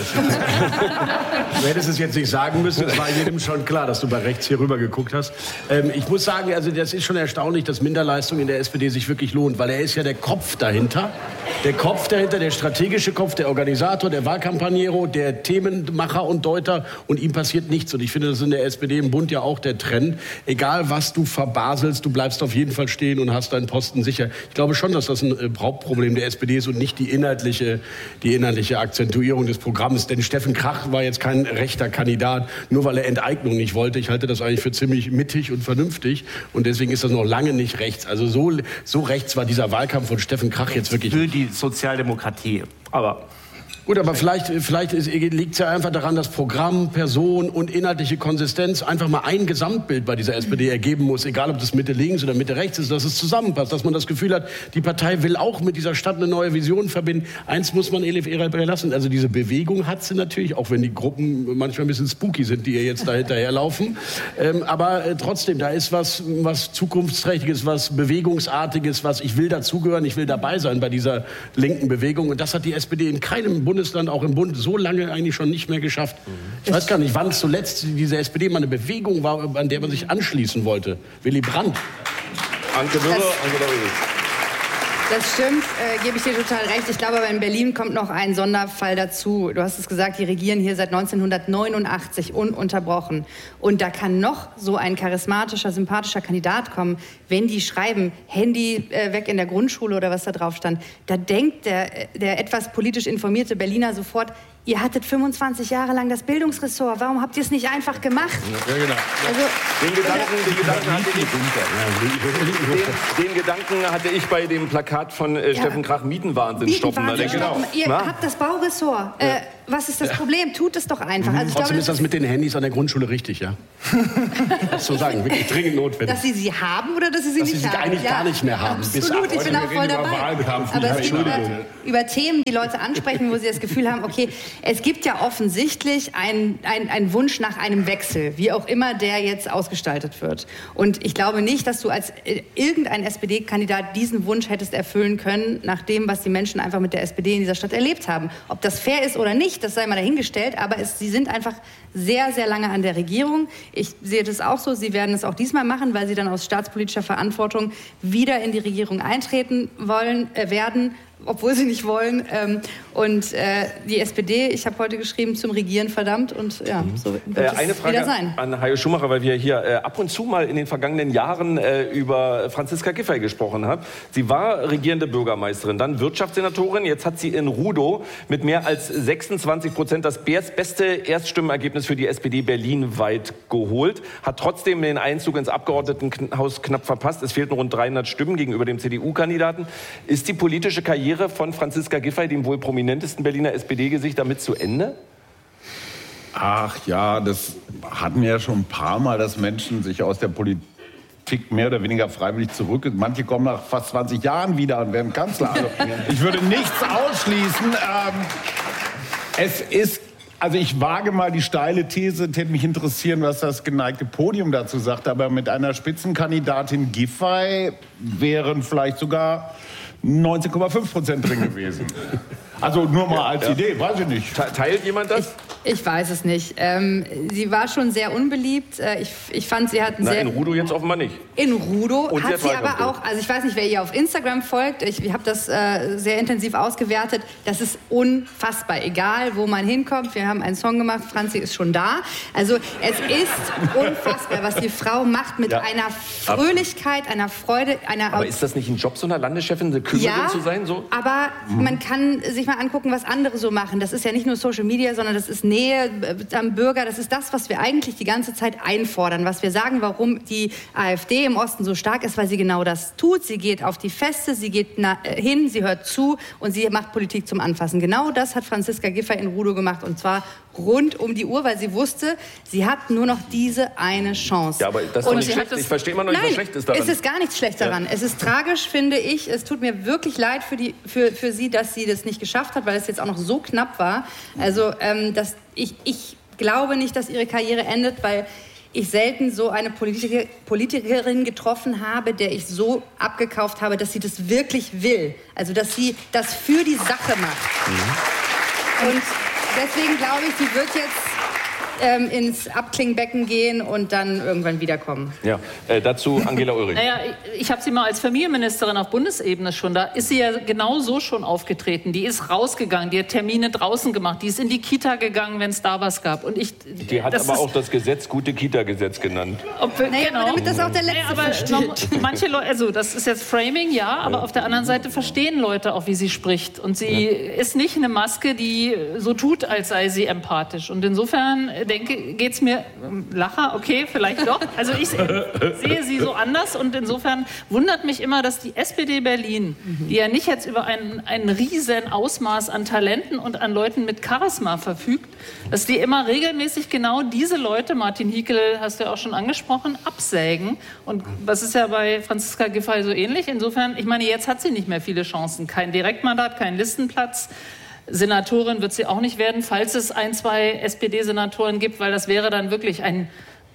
Speaker 6: du hättest es jetzt nicht sagen müssen, es war jedem schon klar, dass du bei rechts hier rüber geguckt hast. Ähm, ich muss sagen, also das ist schon erstaunlich, dass Minderleistung in der S P D sich wirklich lohnt, weil er ist ja der Kopf dahinter. Der Kopf dahinter, der strategische Kopf, der Organisator, der Wahlkampagnero, der Themenmacher und Deuter, und ihm passiert nichts. Und ich finde, das ist in der S P D im Bund ja auch der Trend. Egal, was du verbaselst, du bleibst auf jeden Fall stehen und hast deinen Posten sicher. Ich glaube schon, dass das ein Hauptproblem der S P D ist und nicht die inhaltliche, die inhaltliche Akzentuierung des Programms. Denn Steffen Krach war jetzt kein rechter Kandidat, nur weil er Enteignung nicht wollte. Ich halte das eigentlich für ziemlich mittig und vernünftig. Und deswegen ist das noch lange nicht rechts. Also so, so rechts war dieser Wahlkampf von Steffen Krach jetzt wirklich.
Speaker 8: Für die Sozialdemokratie. Aber
Speaker 6: gut, aber vielleicht, vielleicht liegt es ja einfach daran, dass Programm, Person und inhaltliche Konsistenz einfach mal ein Gesamtbild bei dieser S P D ergeben muss, egal ob das Mitte links oder Mitte rechts ist, dass es zusammenpasst, dass man das Gefühl hat, die Partei will auch mit dieser Stadt eine neue Vision verbinden. Eins muss man Elif Eralp lassen, also diese Bewegung hat sie natürlich, auch wenn die Gruppen manchmal ein bisschen spooky sind, die ihr jetzt da hinterherlaufen. Ähm, aber äh, trotzdem, da ist was, was Zukunftsträchtiges, was Bewegungsartiges, was ich will dazugehören, ich will dabei sein bei dieser linken Bewegung. Und das hat die S P D in keinem Bund Bundesland, auch im Bund, so lange eigentlich schon nicht mehr geschafft. Ich weiß gar nicht, wann zuletzt diese S P D mal eine Bewegung war, an der man sich anschließen wollte. Willy Brandt.
Speaker 2: Anke Dürre, Angela Ulrich.
Speaker 3: Das stimmt, äh, gebe ich dir total recht. Ich glaube aber in Berlin kommt noch ein Sonderfall dazu. Du hast es gesagt, die regieren hier seit neunzehnhundertneunundachtzig ununterbrochen. Und da kann noch so ein charismatischer, sympathischer Kandidat kommen, wenn die schreiben, Handy äh, weg in der Grundschule oder was da drauf stand. Da denkt der, der etwas politisch informierte Berliner sofort, ihr hattet fünfundzwanzig Jahre lang das Bildungsressort, warum habt ihr es nicht einfach gemacht?
Speaker 2: Ja, genau. Also, den, Gedanken, den, Gedanken hatte ich, den, den Gedanken hatte ich bei dem Plakat von äh, Steffen Krach, Mietenwahnsinn stoppen.
Speaker 3: Mietenwahnsinn stoppen. Genau. Ihr
Speaker 2: Na?
Speaker 3: habt das Bauressort. Äh, was ist das Problem? Tut es doch einfach.
Speaker 6: Mhm.
Speaker 3: Also ich
Speaker 6: Trotzdem
Speaker 3: glaube,
Speaker 6: ist das mit den Handys an der Grundschule richtig, ja? Das so sagen, wirklich dringend notwendig.
Speaker 3: Dass sie sie haben oder dass sie sie
Speaker 6: dass
Speaker 3: nicht
Speaker 6: sie
Speaker 3: haben?
Speaker 6: sie eigentlich
Speaker 3: ja,
Speaker 6: gar nicht mehr haben.
Speaker 3: Absolut, ich bin auch voll dabei. Aber es geht über, über Themen, die Leute ansprechen, wo sie das Gefühl haben, okay, es gibt ja offensichtlich einen ein Wunsch nach einem Wechsel, wie auch immer der jetzt ausgestaltet wird. Und ich glaube nicht, dass du als äh, irgendein S P D-Kandidat diesen Wunsch hättest erfüllen können, nach dem, was die Menschen einfach mit der S P D in dieser Stadt erlebt haben. Ob das fair ist oder nicht, das sei mal dahingestellt, aber es, sie sind einfach sehr, sehr lange an der Regierung. Ich sehe das auch so, sie werden es auch diesmal machen, weil sie dann aus staatspolitischer Verantwortung wieder in die Regierung eintreten wollen, äh, werden, obwohl sie nicht wollen. Ähm, und äh, die S P D, ich habe heute geschrieben, zum Regieren verdammt. Und ja, so wird
Speaker 2: äh,
Speaker 3: es
Speaker 2: eine Frage
Speaker 3: wieder sein.
Speaker 2: an Hajo Schumacher, weil wir hier äh, ab und zu mal in den vergangenen Jahren äh, über Franziska Giffey gesprochen haben. Sie war regierende Bürgermeisterin, dann Wirtschaftssenatorin. Jetzt hat sie in Rudow mit mehr als sechsundzwanzig Prozent das beste Erststimmenergebnis für die S P D Berlin weit geholt. Hat trotzdem den Einzug ins Abgeordnetenhaus knapp verpasst. Es fehlten rund dreihundert Stimmen gegenüber dem C D U-Kandidaten. Ist die politische Karriere von Franziska Giffey, dem wohl prominentesten Berliner S P D-Gesicht, damit zu Ende?
Speaker 7: Ach ja, das hatten wir ja schon ein paar Mal, dass Menschen sich aus der Politik mehr oder weniger freiwillig zurück. Manche kommen nach fast zwanzig Jahren wieder und werden Kanzler. Also, ich würde nichts ausschließen. Ähm, es ist Also ich wage mal die steile These, hätte mich interessieren, was das geneigte Podium dazu sagt, aber mit einer Spitzenkandidatin Giffey wären vielleicht sogar neunzehn Komma fünf Prozent drin gewesen. Also nur mal als ja. Idee, weiß ich nicht.
Speaker 2: Teilt jemand das?
Speaker 3: Ich, ich weiß es nicht. Ähm, sie war schon sehr unbeliebt. Äh, ich, ich fand, sie hat
Speaker 2: Na,
Speaker 3: sehr...
Speaker 2: in Rudow jetzt offenbar nicht.
Speaker 3: In Rudow
Speaker 2: Und
Speaker 3: hat sie aber auch, also ich weiß nicht, wer ihr auf Instagram folgt, ich, ich habe das äh, sehr intensiv ausgewertet, das ist unfassbar, egal wo man hinkommt. Wir haben einen Song gemacht, Franzi ist schon da. Also es ist unfassbar, was die Frau macht mit ja. einer Fröhlichkeit, einer Freude, einer...
Speaker 2: Aber ist das nicht ein Job, so einer Landeschefin, eine Kümmerin
Speaker 3: ja,
Speaker 2: zu sein? So?
Speaker 3: aber mhm. man kann sich mal angucken, was andere so machen. Das ist ja nicht nur Social Media, sondern das ist Nähe am Bürger. Das ist das, was wir eigentlich die ganze Zeit einfordern, was wir sagen, warum die AfD im Osten so stark ist, weil sie genau das tut. Sie geht auf die Feste, sie geht hin, sie hört zu und sie macht Politik zum Anfassen. Genau das hat Franziska Giffey in Rudow gemacht und zwar rund um die Uhr, weil sie wusste, sie hat nur noch diese eine Chance.
Speaker 2: Ja, aber das ist doch nicht schlecht. Ich verstehe immer noch nicht, was schlecht ist daran.
Speaker 3: Es ist gar nichts schlecht daran. Ja. Es ist tragisch, finde ich. Es tut mir wirklich leid für, die, für, für sie, dass sie das nicht geschafft hat, weil es jetzt auch noch so knapp war. Also ähm, das, ich, ich glaube nicht, dass ihre Karriere endet, weil ich selten so eine Politiker, Politikerin getroffen habe, der ich so abgekauft habe, dass sie das wirklich will. Also dass sie das für die Sache macht. Mhm. Und deswegen glaube ich, sie wird jetzt ähm, ins Abklingbecken gehen und dann irgendwann wiederkommen.
Speaker 2: Ja, äh, dazu Angela Ulrich.
Speaker 4: Naja, ich, ich habe sie mal als Familienministerin auf Bundesebene schon, da ist sie ja genau so schon aufgetreten. Die ist rausgegangen, die hat Termine draußen gemacht, die ist in die Kita gegangen, wenn es da was gab. Und ich,
Speaker 2: die hat aber auch das Gesetz, gute Kita-Gesetz genannt.
Speaker 3: Ob, naja, genau. Damit das auch der Letzte naja, aber
Speaker 4: versteht. Manche Leute, also das ist jetzt Framing, ja, aber ja. auf der anderen Seite verstehen Leute auch, wie sie spricht. Und sie ja. ist nicht eine Maske, die so tut, als sei sie empathisch. Und insofern denke, geht's mir, Lacher, okay, vielleicht doch. Also ich sehe sie so anders und insofern wundert mich immer, dass die S P D Berlin, mhm. die ja nicht jetzt über ein, ein riesen Ausmaß an Talenten und an Leuten mit Charisma verfügt, dass die immer regelmäßig genau diese Leute, Martin Hickel hast du ja auch schon angesprochen, absägen. Und das ist ja bei Franziska Giffey so ähnlich. Insofern, ich meine, jetzt hat sie nicht mehr viele Chancen. Kein Direktmandat, kein Listenplatz. Senatorin wird sie auch nicht werden, falls es ein, zwei S P D-Senatoren gibt, weil das wäre dann wirklich ein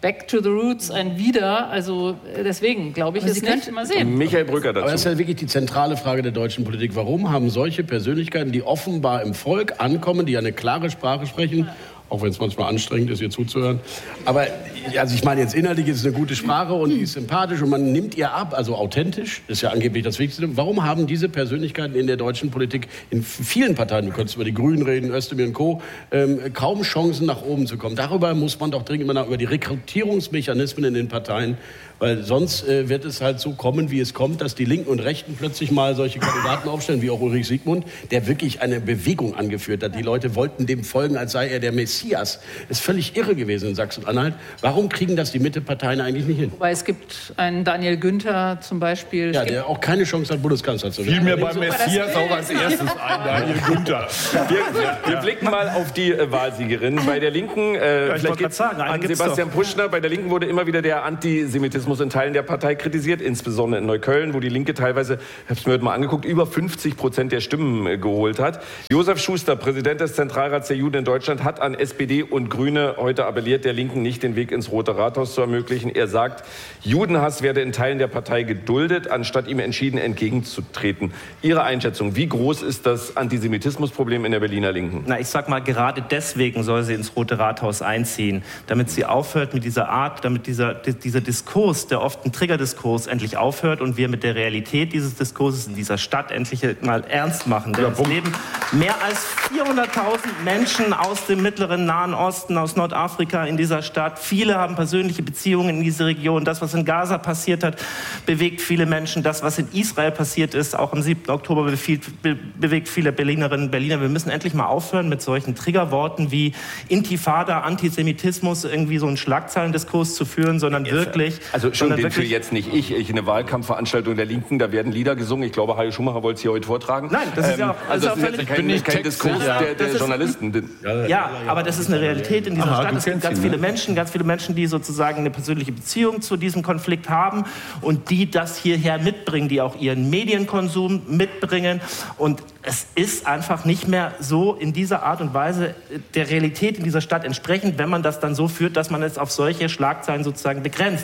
Speaker 4: Back to the Roots, ein Wieder. Also deswegen glaube ich, es nicht immer sehen.
Speaker 2: Michael Brücker dazu.
Speaker 6: Aber das ist ja wirklich die zentrale Frage der deutschen Politik. Warum haben solche Persönlichkeiten, die offenbar im Volk ankommen, die eine klare Sprache sprechen, auch wenn es manchmal anstrengend ist, ihr zuzuhören. Aber also ich meine, jetzt inhaltlich ist es eine gute Sprache und die ist sympathisch und man nimmt ihr ab, also authentisch, ist ja angeblich das Wichtigste. Warum haben diese Persönlichkeiten in der deutschen Politik, in vielen Parteien, du könntest über die Grünen reden, Özdemir und Co., ähm, kaum Chancen nach oben zu kommen? Darüber muss man doch dringend mal nach, über die Rekrutierungsmechanismen in den Parteien. Weil sonst äh, wird es halt so kommen, wie es kommt, dass die Linken und Rechten plötzlich mal solche Kandidaten aufstellen, wie auch Ulrich Siegmund, der wirklich eine Bewegung angeführt hat. Die Leute wollten dem folgen, als sei er der Messias. Ist völlig irre gewesen in Sachsen-Anhalt. Warum kriegen das die Mitteparteien eigentlich nicht hin?
Speaker 4: Weil es gibt einen Daniel Günther zum Beispiel.
Speaker 6: Ja, der auch keine Chance hat, Bundeskanzler zu werden.
Speaker 7: Fiel mir beim Messias auch als erstes ein, Daniel Günther.
Speaker 2: Wir, wir blicken mal auf die äh, Wahlsiegerin. Bei der Linken, äh,
Speaker 8: ja,
Speaker 2: vielleicht geht's
Speaker 8: sagen,
Speaker 2: an Sebastian doch. Puschner, bei der Linken wurde immer wieder der Antisemitismus in Teilen der Partei kritisiert, insbesondere in Neukölln, wo die Linke teilweise, ich habe es mir heute mal angeguckt, über fünfzig Prozent der Stimmen äh, geholt hat. Josef Schuster, Präsident des Zentralrats der Juden in Deutschland, hat an S P D und Grüne heute appelliert, der Linken nicht den Weg ins Rote Rathaus zu ermöglichen. Er sagt, Judenhass werde in Teilen der Partei geduldet, anstatt ihm entschieden entgegenzutreten. Ihre Einschätzung, wie groß ist das Antisemitismusproblem in der Berliner Linken?
Speaker 8: Na, ich sag mal, gerade deswegen soll sie ins Rote Rathaus einziehen, damit sie aufhört mit dieser Art, damit dieser, dieser Diskurs, der oft ein Triggerdiskurs, endlich aufhört und wir mit der Realität dieses Diskurses in dieser Stadt endlich mal ernst machen. Denn es leben mehr als vierhunderttausend Menschen aus dem mittleren Nahen Osten, aus Nordafrika in dieser Stadt. Viele haben persönliche Beziehungen in diese Region. Das, was in Gaza passiert hat, bewegt viele Menschen. Das, was in Israel passiert ist, auch am siebten Oktober, bewegt viele Berlinerinnen und Berliner. Wir müssen endlich mal aufhören mit solchen Triggerworten wie Intifada, Antisemitismus, irgendwie so einen Schlagzeilendiskurs zu führen, sondern
Speaker 2: jetzt,
Speaker 8: wirklich...
Speaker 2: Also schon den für jetzt nicht ich, ich eine Wahlkampfveranstaltung der Linken, da werden Lieder gesungen. Ich glaube, Hajo Schumacher wollte es hier heute vortragen.
Speaker 8: Nein, das ist ja auch,
Speaker 2: also
Speaker 8: das ist
Speaker 2: das ist jetzt kein, kein Diskurs
Speaker 8: ja.
Speaker 2: der, der
Speaker 8: ist,
Speaker 2: Journalisten.
Speaker 8: Ja, ja, aber das ist eine Realität in dieser
Speaker 7: Aha,
Speaker 8: Stadt. Es gibt ganz viele Menschen, ganz viele Menschen, die sozusagen eine persönliche Beziehung zu diesem Konflikt haben und die das hierher mitbringen, die auch ihren Medienkonsum mitbringen. Und es ist einfach nicht mehr so in dieser Art und Weise der Realität in dieser Stadt entsprechend, wenn man das dann so führt, dass man es auf solche Schlagzeilen sozusagen begrenzt.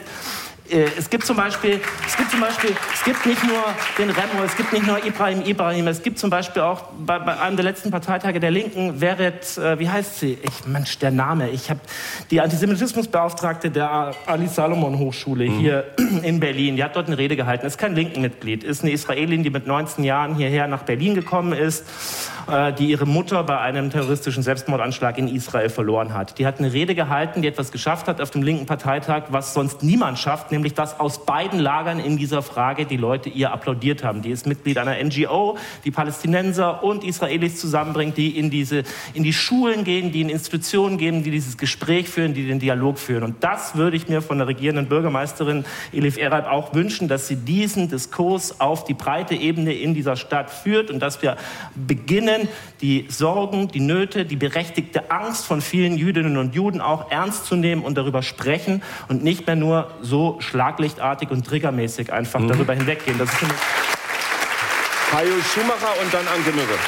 Speaker 8: Es gibt zum Beispiel, es gibt zum Beispiel, es gibt nicht nur den Remo, es gibt nicht nur Ibrahim Ibrahim, es gibt zum Beispiel auch bei, bei einem der letzten Parteitage der Linken, Weret, äh, wie heißt sie? Ich, Mensch, der Name. Ich habe die Antisemitismusbeauftragte der Ali Salomon Hochschule mhm. hier in Berlin. Die hat dort eine Rede gehalten. Ist kein Linken-Mitglied, ist eine Israelin, die mit neunzehn Jahren hierher nach Berlin gekommen ist, äh, die ihre Mutter bei einem terroristischen Selbstmordanschlag in Israel verloren hat. Die hat eine Rede gehalten, die etwas geschafft hat auf dem linken Parteitag, was sonst niemand schafft, nämlich dass aus beiden Lagern in dieser Frage die Leute ihr applaudiert haben. Die ist Mitglied einer N G O, die Palästinenser und Israelis zusammenbringt, die in, diese, in die Schulen gehen, die in Institutionen gehen, die dieses Gespräch führen, die den Dialog führen. Und das würde ich mir von der regierenden Bürgermeisterin Elif Erhard auch wünschen, dass sie diesen Diskurs auf die breite Ebene in dieser Stadt führt und dass wir beginnen, die Sorgen, die Nöte, die berechtigte Angst von vielen Jüdinnen und Juden auch ernst zu nehmen und darüber sprechen und nicht mehr nur so schlaglichtartig und triggermäßig einfach mhm. darüber hinweggehen. Das ist
Speaker 2: Hajo Schumacher und dann Anke Mürre.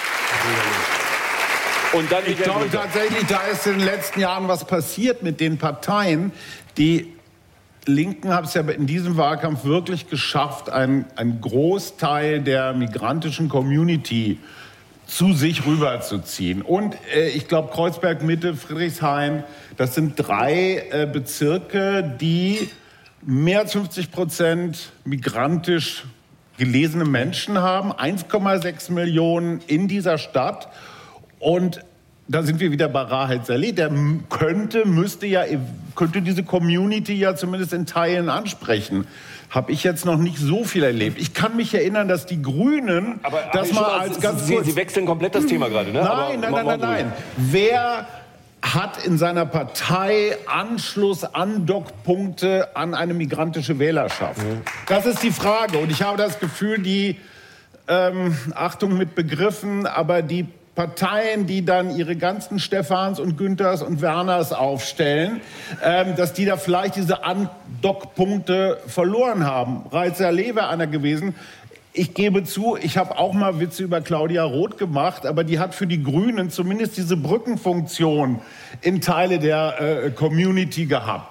Speaker 7: Und dann ich glaube tatsächlich, da ist in den letzten Jahren was passiert mit den Parteien. Die Linken haben es ja in diesem Wahlkampf wirklich geschafft, einen, einen Großteil der migrantischen Community zu sich rüberzuziehen. Und äh, ich glaube, Kreuzberg Mitte, Friedrichshain, das sind drei äh, Bezirke, die mehr als fünfzig Prozent migrantisch gelesene Menschen haben, eins Komma sechs Millionen in dieser Stadt. Und da sind wir wieder bei Rahed Saleh. Der könnte, müsste ja, könnte diese Community ja zumindest in Teilen ansprechen. Habe ich jetzt noch nicht so viel erlebt. Ich kann mich erinnern, dass die Grünen
Speaker 2: aber
Speaker 7: das mal als
Speaker 2: Sie,
Speaker 7: ganz
Speaker 2: Sie,
Speaker 7: kurz...
Speaker 2: Sie wechseln komplett das Thema gerade, ne?
Speaker 7: Nein,
Speaker 2: aber,
Speaker 7: nein, nein, nein, nein. Wer hat in seiner Partei Anschluss-Andockpunkte an eine migrantische Wählerschaft? Mhm. Das ist die Frage. Und ich habe das Gefühl, die, ähm, Achtung mit Begriffen, aber die Parteien, die dann ihre ganzen Stephans und Günthers und Werners aufstellen, ähm, dass die da vielleicht diese Andockpunkte verloren haben. Rahed Saleh wäre einer gewesen. Ich gebe zu, ich habe auch mal Witze über Claudia Roth gemacht, aber die hat für die Grünen zumindest diese Brückenfunktion in Teile der äh, Community gehabt.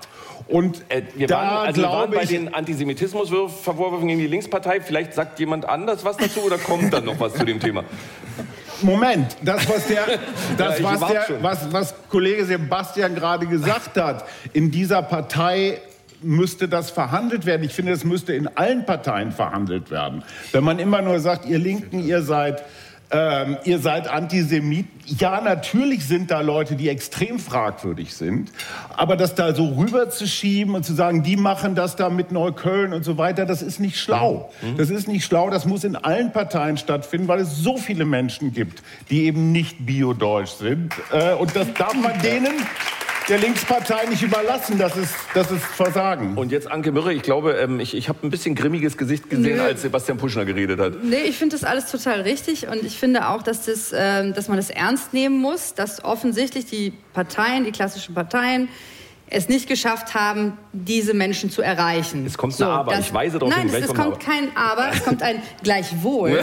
Speaker 7: Und
Speaker 2: äh, wir
Speaker 7: da
Speaker 2: waren, also wir waren bei
Speaker 7: ich,
Speaker 2: den Antisemitismusvorwürfen gegen die Linkspartei. Vielleicht sagt jemand anders was dazu oder kommt dann noch was zu dem Thema?
Speaker 7: Moment, das, was, der, das,
Speaker 2: Ja,
Speaker 7: was, der, was, was Kollege Sebastian gerade gesagt hat, in dieser Partei müsste das verhandelt werden. Ich finde, das müsste in allen Parteien verhandelt werden. Wenn man immer nur sagt, ihr Linken, ihr seid... Ähm, ihr seid Antisemit. Ja, natürlich sind da Leute, die extrem fragwürdig sind. Aber das da so rüberzuschieben und zu sagen, die machen das da mit Neukölln und so weiter, das ist nicht schlau. Das ist nicht schlau. Das muss in allen Parteien stattfinden, weil es so viele Menschen gibt, die eben nicht biodeutsch sind. Äh, und das darf man denen... der Linkspartei nicht überlassen, das ist, das ist Versagen.
Speaker 2: Und jetzt Anke Mürre, ich glaube, ähm, ich, ich habe ein bisschen grimmiges Gesicht gesehen, Nö. als Sebastian Puschner geredet hat.
Speaker 9: Nee, ich finde das alles total richtig und ich finde auch, dass, das, äh, dass man das ernst nehmen muss, dass offensichtlich die Parteien, die klassischen Parteien, es nicht geschafft haben, diese Menschen zu erreichen.
Speaker 2: Es kommt
Speaker 9: so,
Speaker 2: ein Aber,
Speaker 9: das,
Speaker 2: ich weise darauf
Speaker 9: hin.
Speaker 2: hin.
Speaker 9: Nein, es, es kommt Aber. kein Aber, es kommt ein Gleichwohl.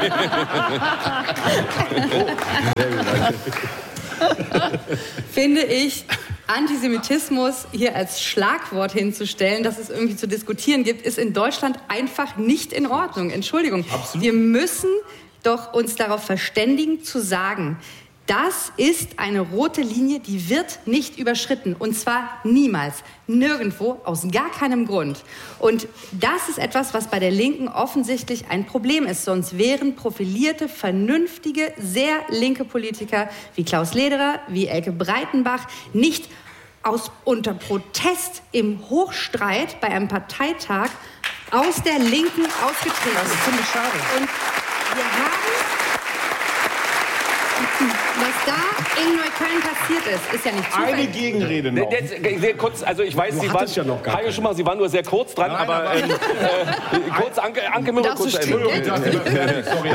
Speaker 9: Finde ich, Antisemitismus hier als Schlagwort hinzustellen, dass es irgendwie zu diskutieren gibt, ist in Deutschland einfach nicht in Ordnung. Entschuldigung. Absolut. Wir müssen doch uns darauf verständigen, zu sagen, das ist eine rote Linie, die wird nicht überschritten. Und zwar niemals, nirgendwo, aus gar keinem Grund. Und das ist etwas, was bei der Linken offensichtlich ein Problem ist. Sonst wären profilierte, vernünftige, sehr linke Politiker wie Klaus Lederer, wie Elke Breitenbach nicht aus, unter Protest im Hochstreit bei einem Parteitag aus der Linken ausgetreten.
Speaker 6: Das ist ziemlich schade.
Speaker 9: Und wir haben... Was da in Neukölln passiert ist, ist ja nicht zufällig.
Speaker 7: Eine Gegenrede noch.
Speaker 2: Jetzt, sehr kurz, also ich weiß, Sie waren,
Speaker 6: ja noch gar
Speaker 2: Hajo Schumacher, Sie waren nur sehr kurz dran,
Speaker 7: Nein,
Speaker 2: aber,
Speaker 7: aber
Speaker 2: ähm, äh, kurz Anke, Anke Mürre, kurz Ende.
Speaker 7: Sorry.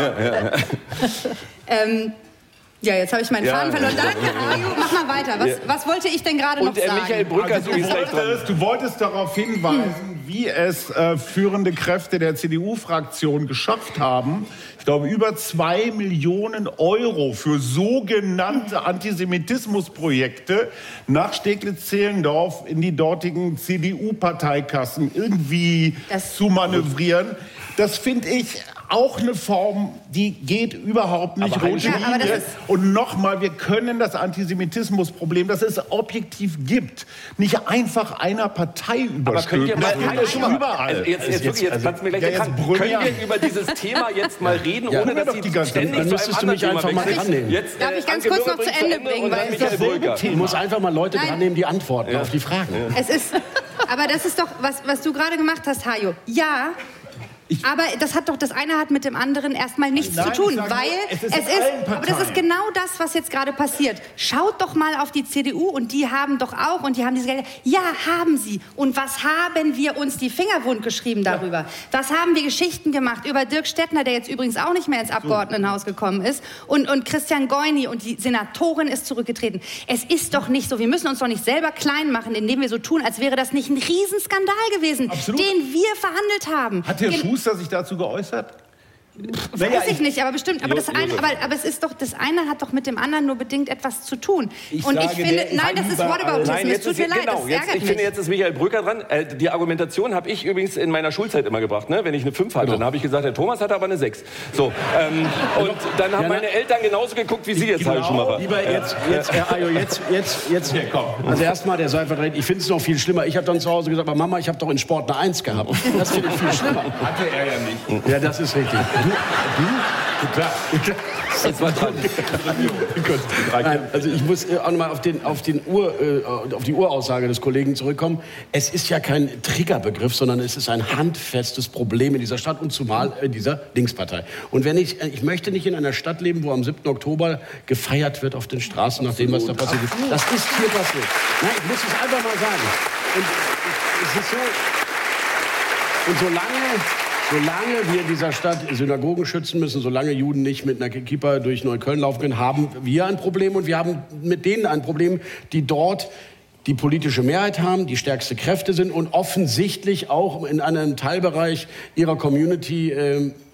Speaker 9: ähm, ja, jetzt habe ich meinen
Speaker 2: Ja.
Speaker 9: Faden verloren. Danke, Hajo, mach mal weiter. Was,
Speaker 2: Ja.
Speaker 9: was wollte ich denn gerade noch
Speaker 2: Und äh,
Speaker 9: sagen?
Speaker 2: Michael Brücker,
Speaker 7: Also
Speaker 2: du
Speaker 7: du,
Speaker 2: bist gleich dran.
Speaker 7: wolltest, du wolltest darauf hinweisen, wie es äh, führende Kräfte der C D U-Fraktion geschafft haben, ich glaube, über zwei Millionen Euro für sogenannte Antisemitismusprojekte nach Steglitz-Zehlendorf in die dortigen C D U-Parteikassen irgendwie
Speaker 9: Das-
Speaker 7: zu manövrieren. Das finde ich auch eine Form, die geht überhaupt nicht
Speaker 2: Aber
Speaker 7: rote
Speaker 9: Ja, aber das
Speaker 7: Linie.
Speaker 9: ist-
Speaker 7: Und nochmal, wir können das Antisemitismusproblem, das es objektiv gibt, nicht einfach einer Partei
Speaker 2: Aber könnt ihr
Speaker 7: überstülpen.
Speaker 2: mal,
Speaker 7: Das
Speaker 2: Hajo
Speaker 7: gibt es
Speaker 2: Schumacher,
Speaker 7: überall.
Speaker 2: also jetzt, jetzt, wirklich, jetzt kannst du mir gleich
Speaker 7: ja,
Speaker 2: erklären,
Speaker 7: jetzt brüll
Speaker 2: können
Speaker 7: mir
Speaker 2: wir
Speaker 7: an.
Speaker 2: über dieses Thema jetzt mal reden,
Speaker 7: Ja,
Speaker 2: ohne
Speaker 7: können wir
Speaker 2: dass
Speaker 7: doch
Speaker 2: Sie
Speaker 7: die ganze-
Speaker 2: ständig
Speaker 6: dann
Speaker 2: zu
Speaker 6: müsstest
Speaker 2: einem
Speaker 6: du mich
Speaker 2: anderen
Speaker 6: einfach
Speaker 2: Thema
Speaker 6: mal
Speaker 2: wechseln.
Speaker 6: drannehmen.
Speaker 2: Jetzt,
Speaker 9: Darf
Speaker 2: äh,
Speaker 9: ich ganz
Speaker 2: Anke
Speaker 9: kurz
Speaker 2: Mürre
Speaker 9: noch zu
Speaker 2: bringt
Speaker 9: Ende bringen,
Speaker 2: und
Speaker 9: weil
Speaker 2: dann
Speaker 9: es
Speaker 2: Michael
Speaker 7: dasselbe
Speaker 2: Brücker.
Speaker 6: Du musst einfach mal Leute
Speaker 9: Nein.
Speaker 6: dran nehmen, die antworten auf die Fragen.
Speaker 9: Es ist, aber das ist doch, was, was du gerade gemacht hast, Hajo. Ja, aber das hat doch, das eine hat mit dem anderen erstmal nichts
Speaker 7: Nein,
Speaker 9: zu tun,
Speaker 7: ich sag nur,
Speaker 9: weil
Speaker 7: es
Speaker 9: es
Speaker 7: ist
Speaker 9: ist,
Speaker 7: in allen
Speaker 9: aber das ist
Speaker 7: Parteien.
Speaker 9: genau das, was jetzt gerade passiert. Schaut doch mal auf die C D U und die haben doch auch und die haben diese Gelder. Ja, haben sie. Und was haben wir uns die Finger wund geschrieben darüber? Ja. Was haben wir Geschichten gemacht über Dirk Stettner, der jetzt übrigens auch nicht mehr ins Abgeordnetenhaus gekommen ist, und, und Christian Goyni und die Senatorin ist zurückgetreten. Es ist doch nicht so. Wir müssen uns doch nicht selber klein machen, indem wir so tun, als wäre das nicht ein Riesenskandal gewesen,
Speaker 7: Absolut.
Speaker 9: den wir verhandelt haben.
Speaker 7: Hat Herr
Speaker 9: Gen-
Speaker 7: Schuster sich dazu geäußert?
Speaker 9: Weiß
Speaker 7: Naja,
Speaker 9: ich nicht, aber bestimmt. Aber,
Speaker 2: Jo-
Speaker 9: das eine,
Speaker 2: Josef.
Speaker 9: aber, aber es ist doch, das eine hat doch mit dem anderen nur bedingt etwas zu tun.
Speaker 7: Ich
Speaker 9: Und ich
Speaker 7: sage,
Speaker 9: finde,
Speaker 7: der ist
Speaker 9: nein, das ist
Speaker 7: überall.
Speaker 9: Whataboutism.
Speaker 2: Nein,
Speaker 9: Es
Speaker 2: jetzt
Speaker 9: tut
Speaker 2: ist,
Speaker 9: mir leid,
Speaker 2: genau,
Speaker 9: das
Speaker 2: jetzt,
Speaker 9: ärgert
Speaker 2: ich
Speaker 9: mich.
Speaker 2: finde, jetzt ist Michael Brücker dran. Äh, die Argumentation habe ich übrigens in meiner Schulzeit immer gebracht. Ne? Wenn ich eine fünf hatte,
Speaker 6: Genau.
Speaker 2: dann habe ich gesagt, der Thomas hatte aber eine sechs. So, ähm, und dann haben
Speaker 6: Ja,
Speaker 2: meine Eltern genauso geguckt wie Sie jetzt, Hajo Schumacher.
Speaker 6: Lieber jetzt, jetzt, Herr Ayo, jetzt, jetzt, jetzt. Also erstmal der Seifert, ich finde es noch viel schlimmer. Ich habe dann zu Hause gesagt, aber Mama, ich habe doch in Sport eine Eins gehabt. Das finde ich viel schlimmer.
Speaker 7: Hatte er ja nicht.
Speaker 6: Ja, das ist richtig. Du, du, klar.
Speaker 2: Jetzt war dran.
Speaker 6: Nein, also ich muss äh, auch noch mal auf, den, auf, den Ur, äh, auf die Uraussage des Kollegen zurückkommen. Es ist ja kein Triggerbegriff, sondern es ist ein handfestes Problem in dieser Stadt und zumal in dieser Linkspartei. Und wenn ich, ich möchte nicht in einer Stadt leben, wo am siebten Oktober gefeiert wird auf den Straßen nach dem, was da passiert ist. Das ist hier passiert. Nein, ich muss es einfach mal sagen. Und es ist so. Und solange, solange wir in dieser Stadt Synagogen schützen müssen, solange Juden nicht mit einer Kippa durch Neukölln laufen können, haben wir ein Problem und wir haben mit denen ein Problem, die dort die politische Mehrheit haben, die stärkste Kräfte sind und offensichtlich auch in einem Teilbereich ihrer Community äh,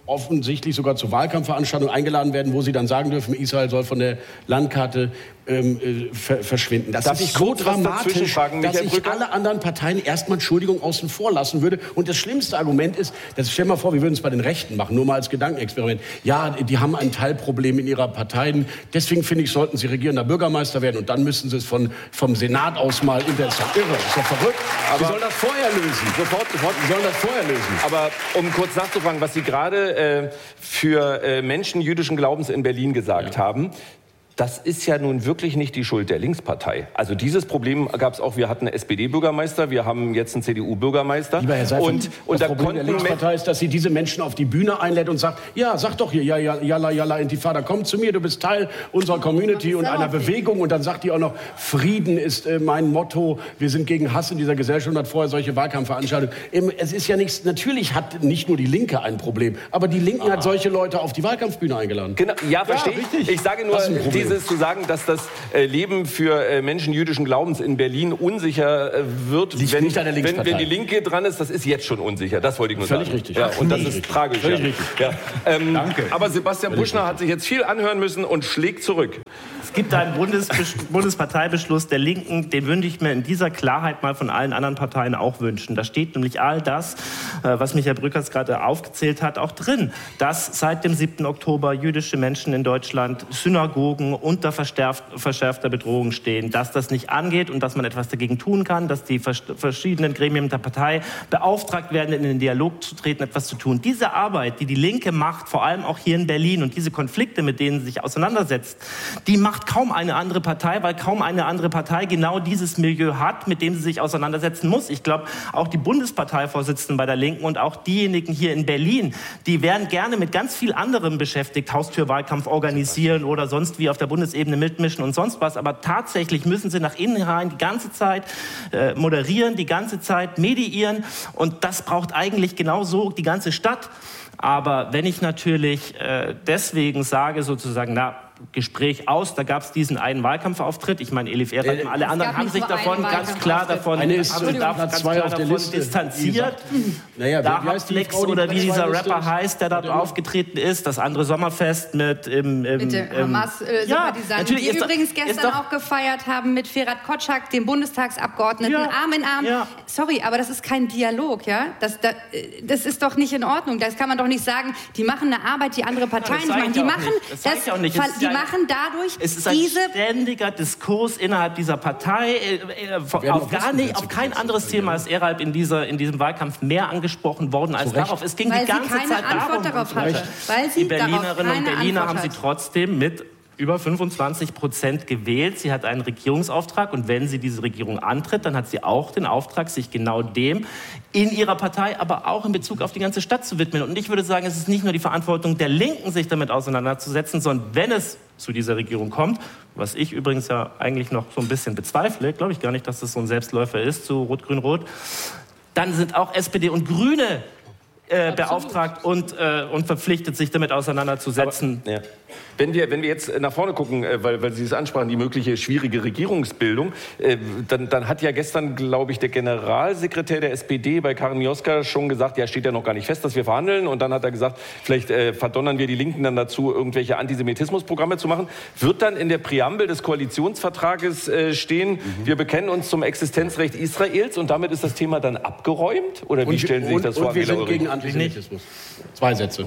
Speaker 6: offensichtlich sogar zur Wahlkampfveranstaltung eingeladen werden, wo sie dann sagen dürfen, Israel soll von der Landkarte ähm, äh, ver verschwinden. Das
Speaker 2: Darf
Speaker 6: ist
Speaker 2: ich
Speaker 6: so
Speaker 2: kurz was
Speaker 6: dramatisch,
Speaker 2: dazwischenfragen,
Speaker 6: dass
Speaker 2: Michael
Speaker 6: ich
Speaker 2: Brücker?
Speaker 6: alle anderen Parteien erstmal Entschuldigung außen vor lassen würde. Und das schlimmste Argument ist, das stell mal vor, wir würden es bei den Rechten machen, nur mal als Gedankenexperiment. Ja, die haben ein Teilproblem in ihrer Partei. Deswegen finde ich, sollten sie regierender Bürgermeister werden und dann müssen sie es von, vom Senat aus mal in der... Das ist doch irre, das ist doch verrückt.
Speaker 2: Aber
Speaker 6: wir sollen das vorher lösen.
Speaker 2: Sofort, sofort.
Speaker 6: Wir sollen das vorher lösen.
Speaker 2: Aber um kurz nachzufragen, was Sie gerade äh, für äh, Menschen jüdischen Glaubens in Berlin gesagt ja. haben, das ist ja nun wirklich nicht die Schuld der Linkspartei. Also dieses Problem gab es auch. Wir hatten einen S P D-Bürgermeister, wir haben jetzt einen C D U-Bürgermeister.
Speaker 6: Lieber Herr Seifert,
Speaker 2: und, und
Speaker 6: das
Speaker 2: da
Speaker 6: Problem der Linkspartei ist, dass sie diese Menschen auf die Bühne einlädt und sagt, ja, sag doch hier, ja, ja, jalla, jalla, Intifada, komm zu mir, du bist Teil unserer Community und einer Bewegung. Und dann sagt die auch noch, Frieden ist äh, mein Motto, wir sind gegen Hass in dieser Gesellschaft und hat vorher solche Wahlkampfveranstaltungen. Eben, es ist ja nichts, natürlich hat nicht nur die Linke ein Problem, aber die Linken ah. hat solche Leute auf die Wahlkampfbühne eingeladen.
Speaker 2: Genau, ja, verstehe ich. Ich sage nur, dieses zu sagen, dass das äh, Leben für äh, Menschen jüdischen Glaubens in Berlin unsicher äh, wird, wenn,
Speaker 6: nicht an der
Speaker 2: wenn, wenn die Linke dran ist, das ist jetzt schon unsicher. Das wollte ich nur
Speaker 6: Völlig
Speaker 2: sagen.
Speaker 6: Richtig.
Speaker 2: Ja, und das
Speaker 6: Völlig
Speaker 2: ist
Speaker 6: richtig.
Speaker 2: tragisch.
Speaker 6: Völlig
Speaker 2: ja.
Speaker 6: richtig.
Speaker 2: Ja. Ähm,
Speaker 7: Danke.
Speaker 2: Aber Sebastian
Speaker 6: Völlig
Speaker 2: Buschner
Speaker 6: richtig.
Speaker 2: hat sich jetzt viel anhören müssen und schlägt zurück.
Speaker 8: Es gibt einen Bundesbesch- Bundesparteibeschluss der Linken, den würde ich mir in dieser Klarheit mal von allen anderen Parteien auch wünschen. Da steht nämlich all das, was Michael Brückers gerade aufgezählt hat, auch drin, dass seit dem siebten Oktober jüdische Menschen in Deutschland, Synagogen unter verschärfter Bedrohung stehen, dass das nicht angeht und dass man etwas dagegen tun kann, dass die verschiedenen Gremien der Partei beauftragt werden, in den Dialog zu treten, etwas zu tun. Diese Arbeit, die die Linke macht, vor allem auch hier in Berlin und diese Konflikte, mit denen sie sich auseinandersetzt, die macht kaum eine andere Partei, weil kaum eine andere Partei genau dieses Milieu hat, mit dem sie sich auseinandersetzen muss. Ich glaube, auch die Bundesparteivorsitzenden bei der Linken und auch diejenigen hier in Berlin, die wären gerne mit ganz viel anderem beschäftigt, Haustürwahlkampf organisieren oder sonst wie auf der Bundesebene mitmischen und sonst was. Aber tatsächlich müssen sie nach innen rein die ganze Zeit äh, moderieren, die ganze Zeit mediieren. Und das braucht eigentlich genauso die ganze Stadt. Aber wenn ich natürlich äh, deswegen sage, sozusagen, na, Gespräch aus, da gab es diesen einen Wahlkampfauftritt. Ich meine, Elif Erhard und alle anderen haben sich davon ganz klar davon,
Speaker 6: Eine ist,
Speaker 8: haben sich
Speaker 6: Platz
Speaker 8: ganz
Speaker 6: zwei
Speaker 8: klar
Speaker 6: auf der
Speaker 8: davon
Speaker 6: Liste.
Speaker 8: distanziert.
Speaker 6: Naja,
Speaker 8: da
Speaker 6: wie heißt die
Speaker 8: Flex
Speaker 6: Frau, die
Speaker 8: oder wie
Speaker 6: Platz
Speaker 8: dieser
Speaker 6: zwei Liste
Speaker 8: Rapper
Speaker 6: ist?
Speaker 8: heißt, der dort aufgetreten ist, das andere Sommerfest mit im, im,
Speaker 9: Mit den
Speaker 8: im
Speaker 9: Hamas-Sympathisanten,
Speaker 8: ja,
Speaker 9: die
Speaker 8: ist
Speaker 9: übrigens
Speaker 8: doch,
Speaker 9: gestern auch gefeiert haben mit Ferhat Kotschak, dem Bundestagsabgeordneten,
Speaker 8: Ja.
Speaker 9: Arm in Arm.
Speaker 8: Ja.
Speaker 9: Sorry, aber das ist kein Dialog, ja? Das, das, das ist doch nicht in Ordnung. Das kann man doch nicht sagen, die machen eine Arbeit, die andere Parteien
Speaker 8: das
Speaker 9: nicht
Speaker 8: sag
Speaker 9: machen.
Speaker 8: ich
Speaker 9: Die
Speaker 8: auch
Speaker 9: machen,
Speaker 8: nicht. Das sag
Speaker 9: das,
Speaker 8: ich auch nicht. Es ist
Speaker 9: die
Speaker 8: ja ein-
Speaker 9: machen dadurch
Speaker 8: Es ist ein
Speaker 9: diese...
Speaker 8: ständiger Diskurs innerhalb dieser Partei. Äh, äh, auf
Speaker 6: werden auch
Speaker 8: gar
Speaker 6: wissen,
Speaker 8: nicht,
Speaker 6: wer
Speaker 8: auf
Speaker 6: zu
Speaker 8: kein
Speaker 6: Gesetz
Speaker 8: anderes
Speaker 6: ist.
Speaker 8: Thema ist Erhard in, dieser, in diesem Wahlkampf mehr angesprochen worden als
Speaker 6: Zu Recht.
Speaker 8: darauf. Es ging
Speaker 9: Weil
Speaker 8: die
Speaker 9: sie
Speaker 8: ganze
Speaker 9: keine
Speaker 8: Zeit
Speaker 9: Antwort
Speaker 8: darum.
Speaker 9: darauf hatte. Weil sie
Speaker 8: Die
Speaker 9: darauf
Speaker 8: Berlinerinnen und
Speaker 9: keine
Speaker 8: Berliner
Speaker 9: Antwort
Speaker 8: haben sie
Speaker 9: hat.
Speaker 8: trotzdem mit über fünfundzwanzig Prozent gewählt. Sie hat einen Regierungsauftrag und wenn sie diese Regierung antritt, dann hat sie auch den Auftrag, sich genau dem in ihrer Partei, aber auch in Bezug auf die ganze Stadt zu widmen. Und ich würde sagen, es ist nicht nur die Verantwortung der Linken, sich damit auseinanderzusetzen, sondern wenn es zu dieser Regierung kommt, was ich übrigens ja eigentlich noch so ein bisschen bezweifle, glaube ich gar nicht, dass das so ein Selbstläufer ist, zu Rot-Grün-Rot, dann sind auch S P D und Grüne äh, beauftragt und, äh, und verpflichtet, sich damit auseinanderzusetzen.
Speaker 2: Aber, ja. Wenn wir, wenn wir jetzt nach vorne gucken, äh, weil, weil Sie es ansprachen, die mögliche schwierige Regierungsbildung, äh, dann, dann hat ja gestern, glaube ich, der Generalsekretär der S P D bei Karin Mioska schon gesagt, ja, steht ja noch gar nicht fest, dass wir verhandeln. Und dann hat er gesagt, vielleicht äh, verdonnern wir die Linken dann dazu, irgendwelche Antisemitismusprogramme zu machen. Wird dann in der Präambel des Koalitionsvertrages äh, stehen, mhm. wir bekennen uns zum Existenzrecht Israels und damit ist das Thema dann abgeräumt? Oder wie
Speaker 6: Und,
Speaker 2: stellen Sie sich
Speaker 6: und,
Speaker 2: das vor?
Speaker 6: und wir
Speaker 2: Angela
Speaker 6: sind
Speaker 2: Ulrich?
Speaker 6: gegen Antisemitismus. Zwei Sätze.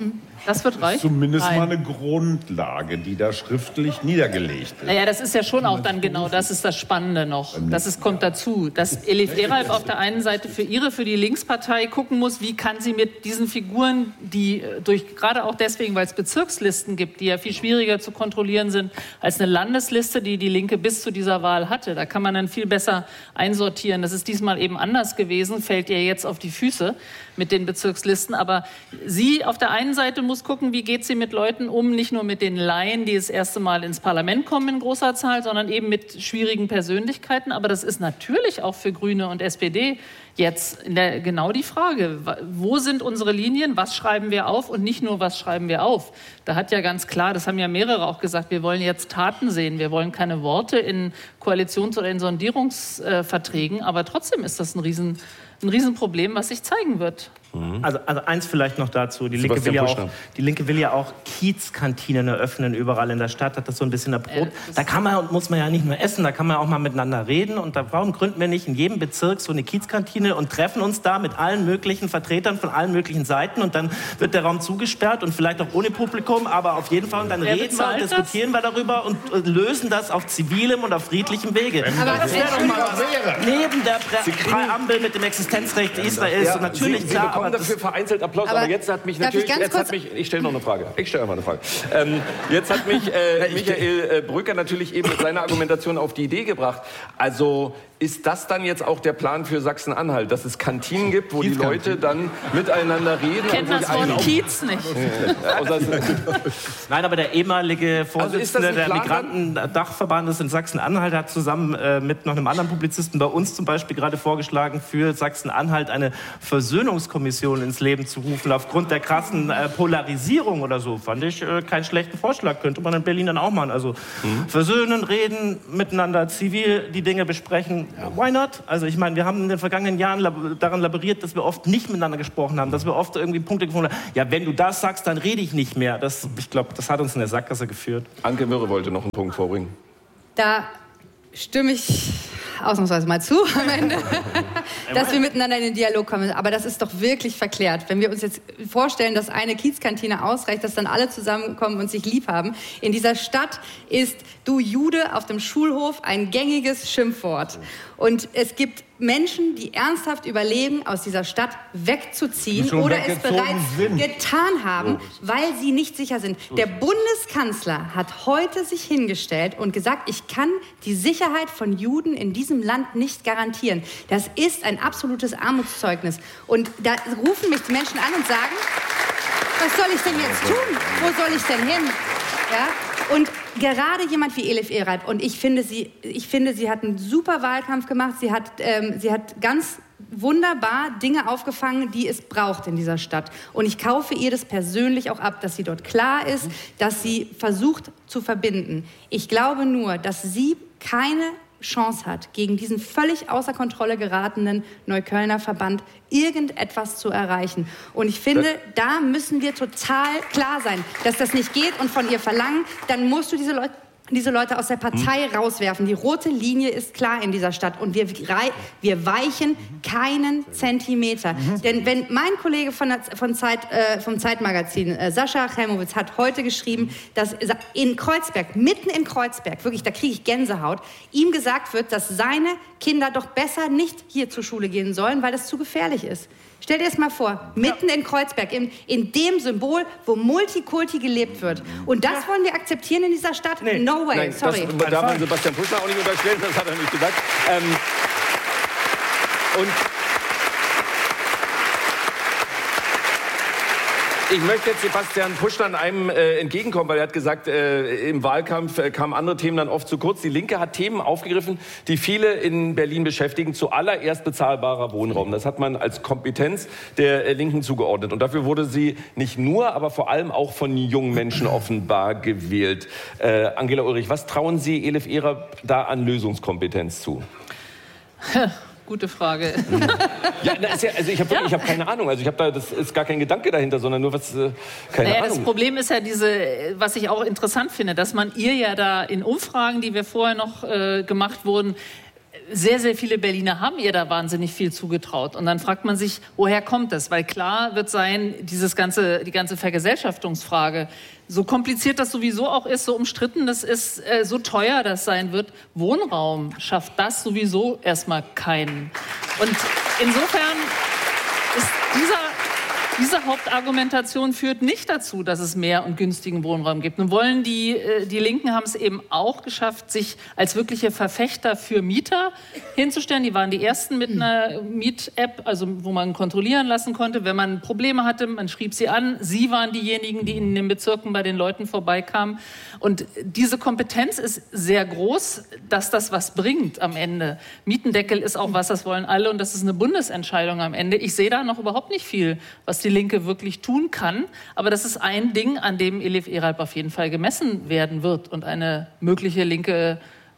Speaker 4: Das wird reichen?
Speaker 7: Zumindest
Speaker 4: Nein.
Speaker 7: mal eine Grundlage, die da schriftlich niedergelegt ist.
Speaker 4: Naja, das ist ja schon auch dann genau, das ist das Spannende noch. Das ist, kommt dazu, dass Elif Erhard auf der einen Seite für ihre, für die Linkspartei gucken muss, wie kann sie mit diesen Figuren, die durch, gerade auch deswegen, weil es Bezirkslisten gibt, die ja viel schwieriger zu kontrollieren sind, als eine Landesliste, die die Linke bis zu dieser Wahl hatte. Da kann man dann viel besser einsortieren. Das ist diesmal eben anders gewesen, fällt ihr jetzt auf die Füße mit den Bezirkslisten. Aber sie auf der einen Seite muss gucken, wie geht sie mit Leuten um, nicht nur mit den Laien, die das erste Mal ins Parlament kommen in großer Zahl, sondern eben mit schwierigen Persönlichkeiten. Aber das ist natürlich auch für Grüne und S P D jetzt in der, genau die Frage, wo sind unsere Linien, was schreiben wir auf und nicht nur, was schreiben wir auf. Da hat ja ganz klar, das haben ja mehrere auch gesagt, wir wollen jetzt Taten sehen, wir wollen keine Worte in Koalitions- oder in Sondierungsverträgen, aber trotzdem ist das ein Riesen, ein Riesenproblem, was sich zeigen wird.
Speaker 8: Mhm. Also, also eins vielleicht noch dazu. Die Linke, will ja auch, die Linke will ja auch Kiezkantinen eröffnen überall in der Stadt. Hat das so ein bisschen erprobt. Ja, da kann man und muss man ja nicht nur essen, da kann man auch mal miteinander reden. Und da, warum gründen wir nicht in jedem Bezirk so eine Kiezkantine und treffen uns da mit allen möglichen Vertretern von allen möglichen Seiten und dann wird der Raum zugesperrt und vielleicht auch ohne Publikum, aber auf jeden Fall und dann Wer reden wir und diskutieren das? wir darüber und äh, lösen das auf zivilem und auf friedlichem Wege.
Speaker 7: Aber das wäre doch mal was.
Speaker 8: Neben der Präambel mit dem Existenzrecht Israels. Ja, natürlich,
Speaker 2: Sie, Sie
Speaker 8: klar,
Speaker 2: bekommen dafür vereinzelt Applaus, aber, aber jetzt hat mich natürlich, ich, jetzt hat mich, ich stelle noch eine Frage, ich stelle einfach eine Frage. Ähm, jetzt hat mich äh, Michael äh, Brücker natürlich eben mit seiner Argumentation auf die Idee gebracht, also ist das dann jetzt auch der Plan für Sachsen-Anhalt, dass es Kantinen gibt, wo die Leute dann miteinander reden?
Speaker 4: Ich kenne das Wort Kiez nicht.
Speaker 8: Ja. Nein, aber der ehemalige Vorsitzende also der Migrantendachverbandes in Sachsen-Anhalt hat zusammen äh, mit noch einem anderen Publizisten bei uns zum Beispiel gerade vorgeschlagen, für Sachsen-Anhalt eine Versöhnungskommission ins Leben zu rufen, aufgrund der krassen äh, Polarisierung oder so. Fand ich äh, keinen schlechten Vorschlag, könnte man in Berlin dann auch machen. Also mhm. versöhnen, reden, miteinander zivil die Dinge besprechen. Ja. Why not? Also ich meine, wir haben in den vergangenen Jahren lab- daran laboriert, dass wir oft nicht miteinander gesprochen haben, dass wir oft irgendwie Punkte gefunden haben, ja, wenn du das sagst, dann rede ich nicht mehr. Das, ich glaube, das hat uns in der Sackgasse geführt.
Speaker 2: Anke Mürre wollte noch einen Punkt vorbringen.
Speaker 9: Da stimme ich ausnahmsweise mal zu am Ende, dass wir miteinander in den Dialog kommen. Aber das ist doch wirklich verklärt. Wenn wir uns jetzt vorstellen, dass eine Kiezkantine ausreicht, dass dann alle zusammenkommen und sich lieb haben. In dieser Stadt ist du Jude auf dem Schulhof ein gängiges Schimpfwort. Und es gibt Menschen, die ernsthaft überlegen, aus dieser Stadt wegzuziehen oder es bereits sind. getan haben, weil sie nicht sicher sind. Der Bundeskanzler hat heute sich hingestellt und gesagt, ich kann die Sicherheit von Juden in diesem Land nicht garantieren. Das ist ein absolutes Armutszeugnis. Und da rufen mich die Menschen an und sagen, was soll ich denn jetzt tun? Wo soll ich denn hin? Ja? Und gerade jemand wie Elif Ereib, und ich finde, sie, ich finde, sie hat einen super Wahlkampf gemacht, sie hat, ähm, sie hat ganz wunderbar Dinge aufgefangen, die es braucht in dieser Stadt. Und ich kaufe ihr das persönlich auch ab, dass sie dort klar ist, dass sie versucht zu verbinden. Ich glaube nur, dass sie keine Chance hat, gegen diesen völlig außer Kontrolle geratenen Neuköllner Verband irgendetwas zu erreichen. Und ich finde, da müssen wir total klar sein, dass das nicht geht und von ihr verlangen, dann musst du diese Leute diese Leute aus der Partei mhm. rauswerfen. Die rote Linie ist klar in dieser Stadt und wir, wir weichen keinen Zentimeter. Mhm. Denn wenn mein Kollege von der, von Zeit, äh, vom Zeitmagazin, äh, Sascha Chelmowitz, hat heute geschrieben, dass in Kreuzberg, mitten in Kreuzberg, wirklich, da kriege ich Gänsehaut, ihm gesagt wird, dass seine Kinder doch besser nicht hier zur Schule gehen sollen, weil das zu gefährlich ist. Stell dir das mal vor, mitten ja. in Kreuzberg, in, in dem Symbol, wo Multikulti gelebt wird. Und das ja. wollen wir akzeptieren in dieser Stadt? Nee. No way,
Speaker 2: Nein,
Speaker 9: sorry.
Speaker 2: Das darf man Sebastian Puschner auch nicht unterstellen, das hat er nicht gesagt. Ähm, und ich möchte jetzt Sebastian Puschner einem äh, entgegenkommen, weil er hat gesagt, äh, im Wahlkampf äh, kamen andere Themen dann oft zu kurz. Die Linke hat Themen aufgegriffen, die viele in Berlin beschäftigen. Zuallererst bezahlbarer Wohnraum. Das hat man als Kompetenz der äh, Linken zugeordnet. Und dafür wurde sie nicht nur, aber vor allem auch von jungen Menschen offenbar gewählt. Äh, Angela Ulrich, was trauen Sie Elif Ereib da an Lösungskompetenz zu?
Speaker 4: Gute Frage.
Speaker 2: Ja, das ist ja, also ich habe ja. hab keine Ahnung. Also ich habe da, das ist gar kein Gedanke dahinter, sondern nur was, äh, keine
Speaker 4: naja,
Speaker 2: Ahnung.
Speaker 4: Das Problem ist ja diese, was ich auch interessant finde, dass man ihr ja da in Umfragen, die wir vorher noch äh, gemacht wurden, sehr, sehr viele Berliner haben ihr da wahnsinnig viel zugetraut. Und dann fragt man sich, woher kommt das? Weil klar wird sein, dieses ganze, die ganze Vergesellschaftungsfrage, so kompliziert das sowieso auch ist, so umstritten das ist, äh, so teuer das sein wird, Wohnraum schafft das sowieso erstmal keinen. Und insofern ist dieser... Diese Hauptargumentation führt nicht dazu, dass es mehr und günstigen Wohnraum gibt. Nun wollen die, die Linken haben es eben auch geschafft, sich als wirkliche Verfechter für Mieter hinzustellen. Die waren die Ersten mit einer Miet-App, also wo man kontrollieren lassen konnte, wenn man Probleme hatte, man schrieb sie an. Sie waren diejenigen, die in den Bezirken bei den Leuten vorbeikamen. Und diese Kompetenz ist sehr groß, dass das was bringt am Ende. Mietendeckel ist auch was, das wollen alle und das ist eine Bundesentscheidung am Ende. Ich sehe da noch überhaupt nicht viel, was die Linke wirklich tun kann. Aber das ist ein Ding, an dem Elif Ereib auf jeden Fall gemessen werden wird und eine mögliche linke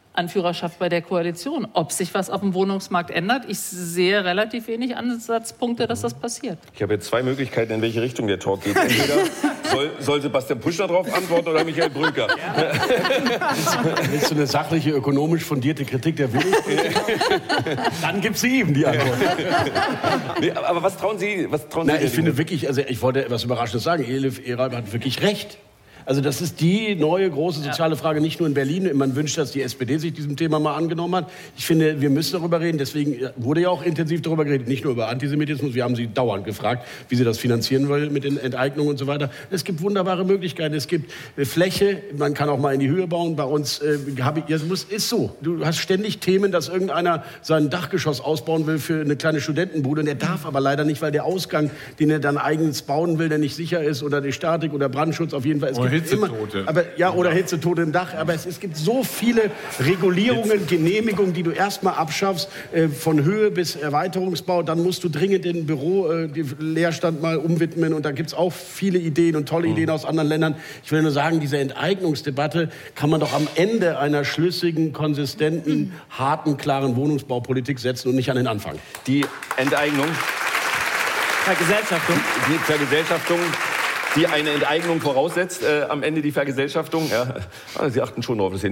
Speaker 4: Anführerschaft bei der Koalition. Ob sich was auf dem Wohnungsmarkt ändert, ich sehe relativ wenig Ansatzpunkte, dass das passiert.
Speaker 10: Ich habe jetzt zwei Möglichkeiten, in welche Richtung der Talk geht. Entweder soll, soll Sebastian Pusch darauf antworten oder Michael Brücker.
Speaker 6: Willst du eine sachliche, ökonomisch fundierte Kritik der Wohnungspolitik? Dann gibt sie ihm die Antwort.
Speaker 10: Nee, aber was trauen Sie? Was trauen
Speaker 6: Na,
Speaker 10: Sie
Speaker 6: ich finde wirklich, also ich wollte etwas Überraschendes sagen. Elif Eral hat wirklich recht. Also das ist die neue große soziale Frage, nicht nur in Berlin. Man wünscht, dass die S P D sich diesem Thema mal angenommen hat. Ich finde, wir müssen darüber reden. Deswegen wurde ja auch intensiv darüber geredet, nicht nur über Antisemitismus. Wir haben sie dauernd gefragt, wie sie das finanzieren wollen mit den Enteignungen und so weiter. Es gibt wunderbare Möglichkeiten. Es gibt Fläche, man kann auch mal in die Höhe bauen. Bei uns äh, habe ich, ja, muss, ist so. Du hast ständig Themen, dass irgendeiner sein Dachgeschoss ausbauen will für eine kleine Studentenbude. Und er darf aber leider nicht, weil der Ausgang, den er dann eigens bauen will, der nicht sicher ist, oder die Statik oder Brandschutz auf jeden Fall. Es gibt Hitzetote. Aber, ja, oder Hitzetote im Dach. Aber es, es gibt so viele Regulierungen, Genehmigungen, die du erstmal abschaffst, äh, von Höhe bis Erweiterungsbau. Dann musst du dringend den Büro, äh, den Leerstand mal umwidmen. Und da gibt es auch viele Ideen und tolle Ideen aus anderen Ländern. Ich will nur sagen, diese Enteignungsdebatte kann man doch am Ende einer schlüssigen, konsistenten, harten, klaren Wohnungsbaupolitik setzen und nicht an den Anfang.
Speaker 10: Die Enteignung.
Speaker 8: Vergesellschaftung.
Speaker 10: Die Vergesellschaftung, die eine Enteignung voraussetzt, äh, am Ende die Vergesellschaftung. Ja. Sie achten schon darauf, dass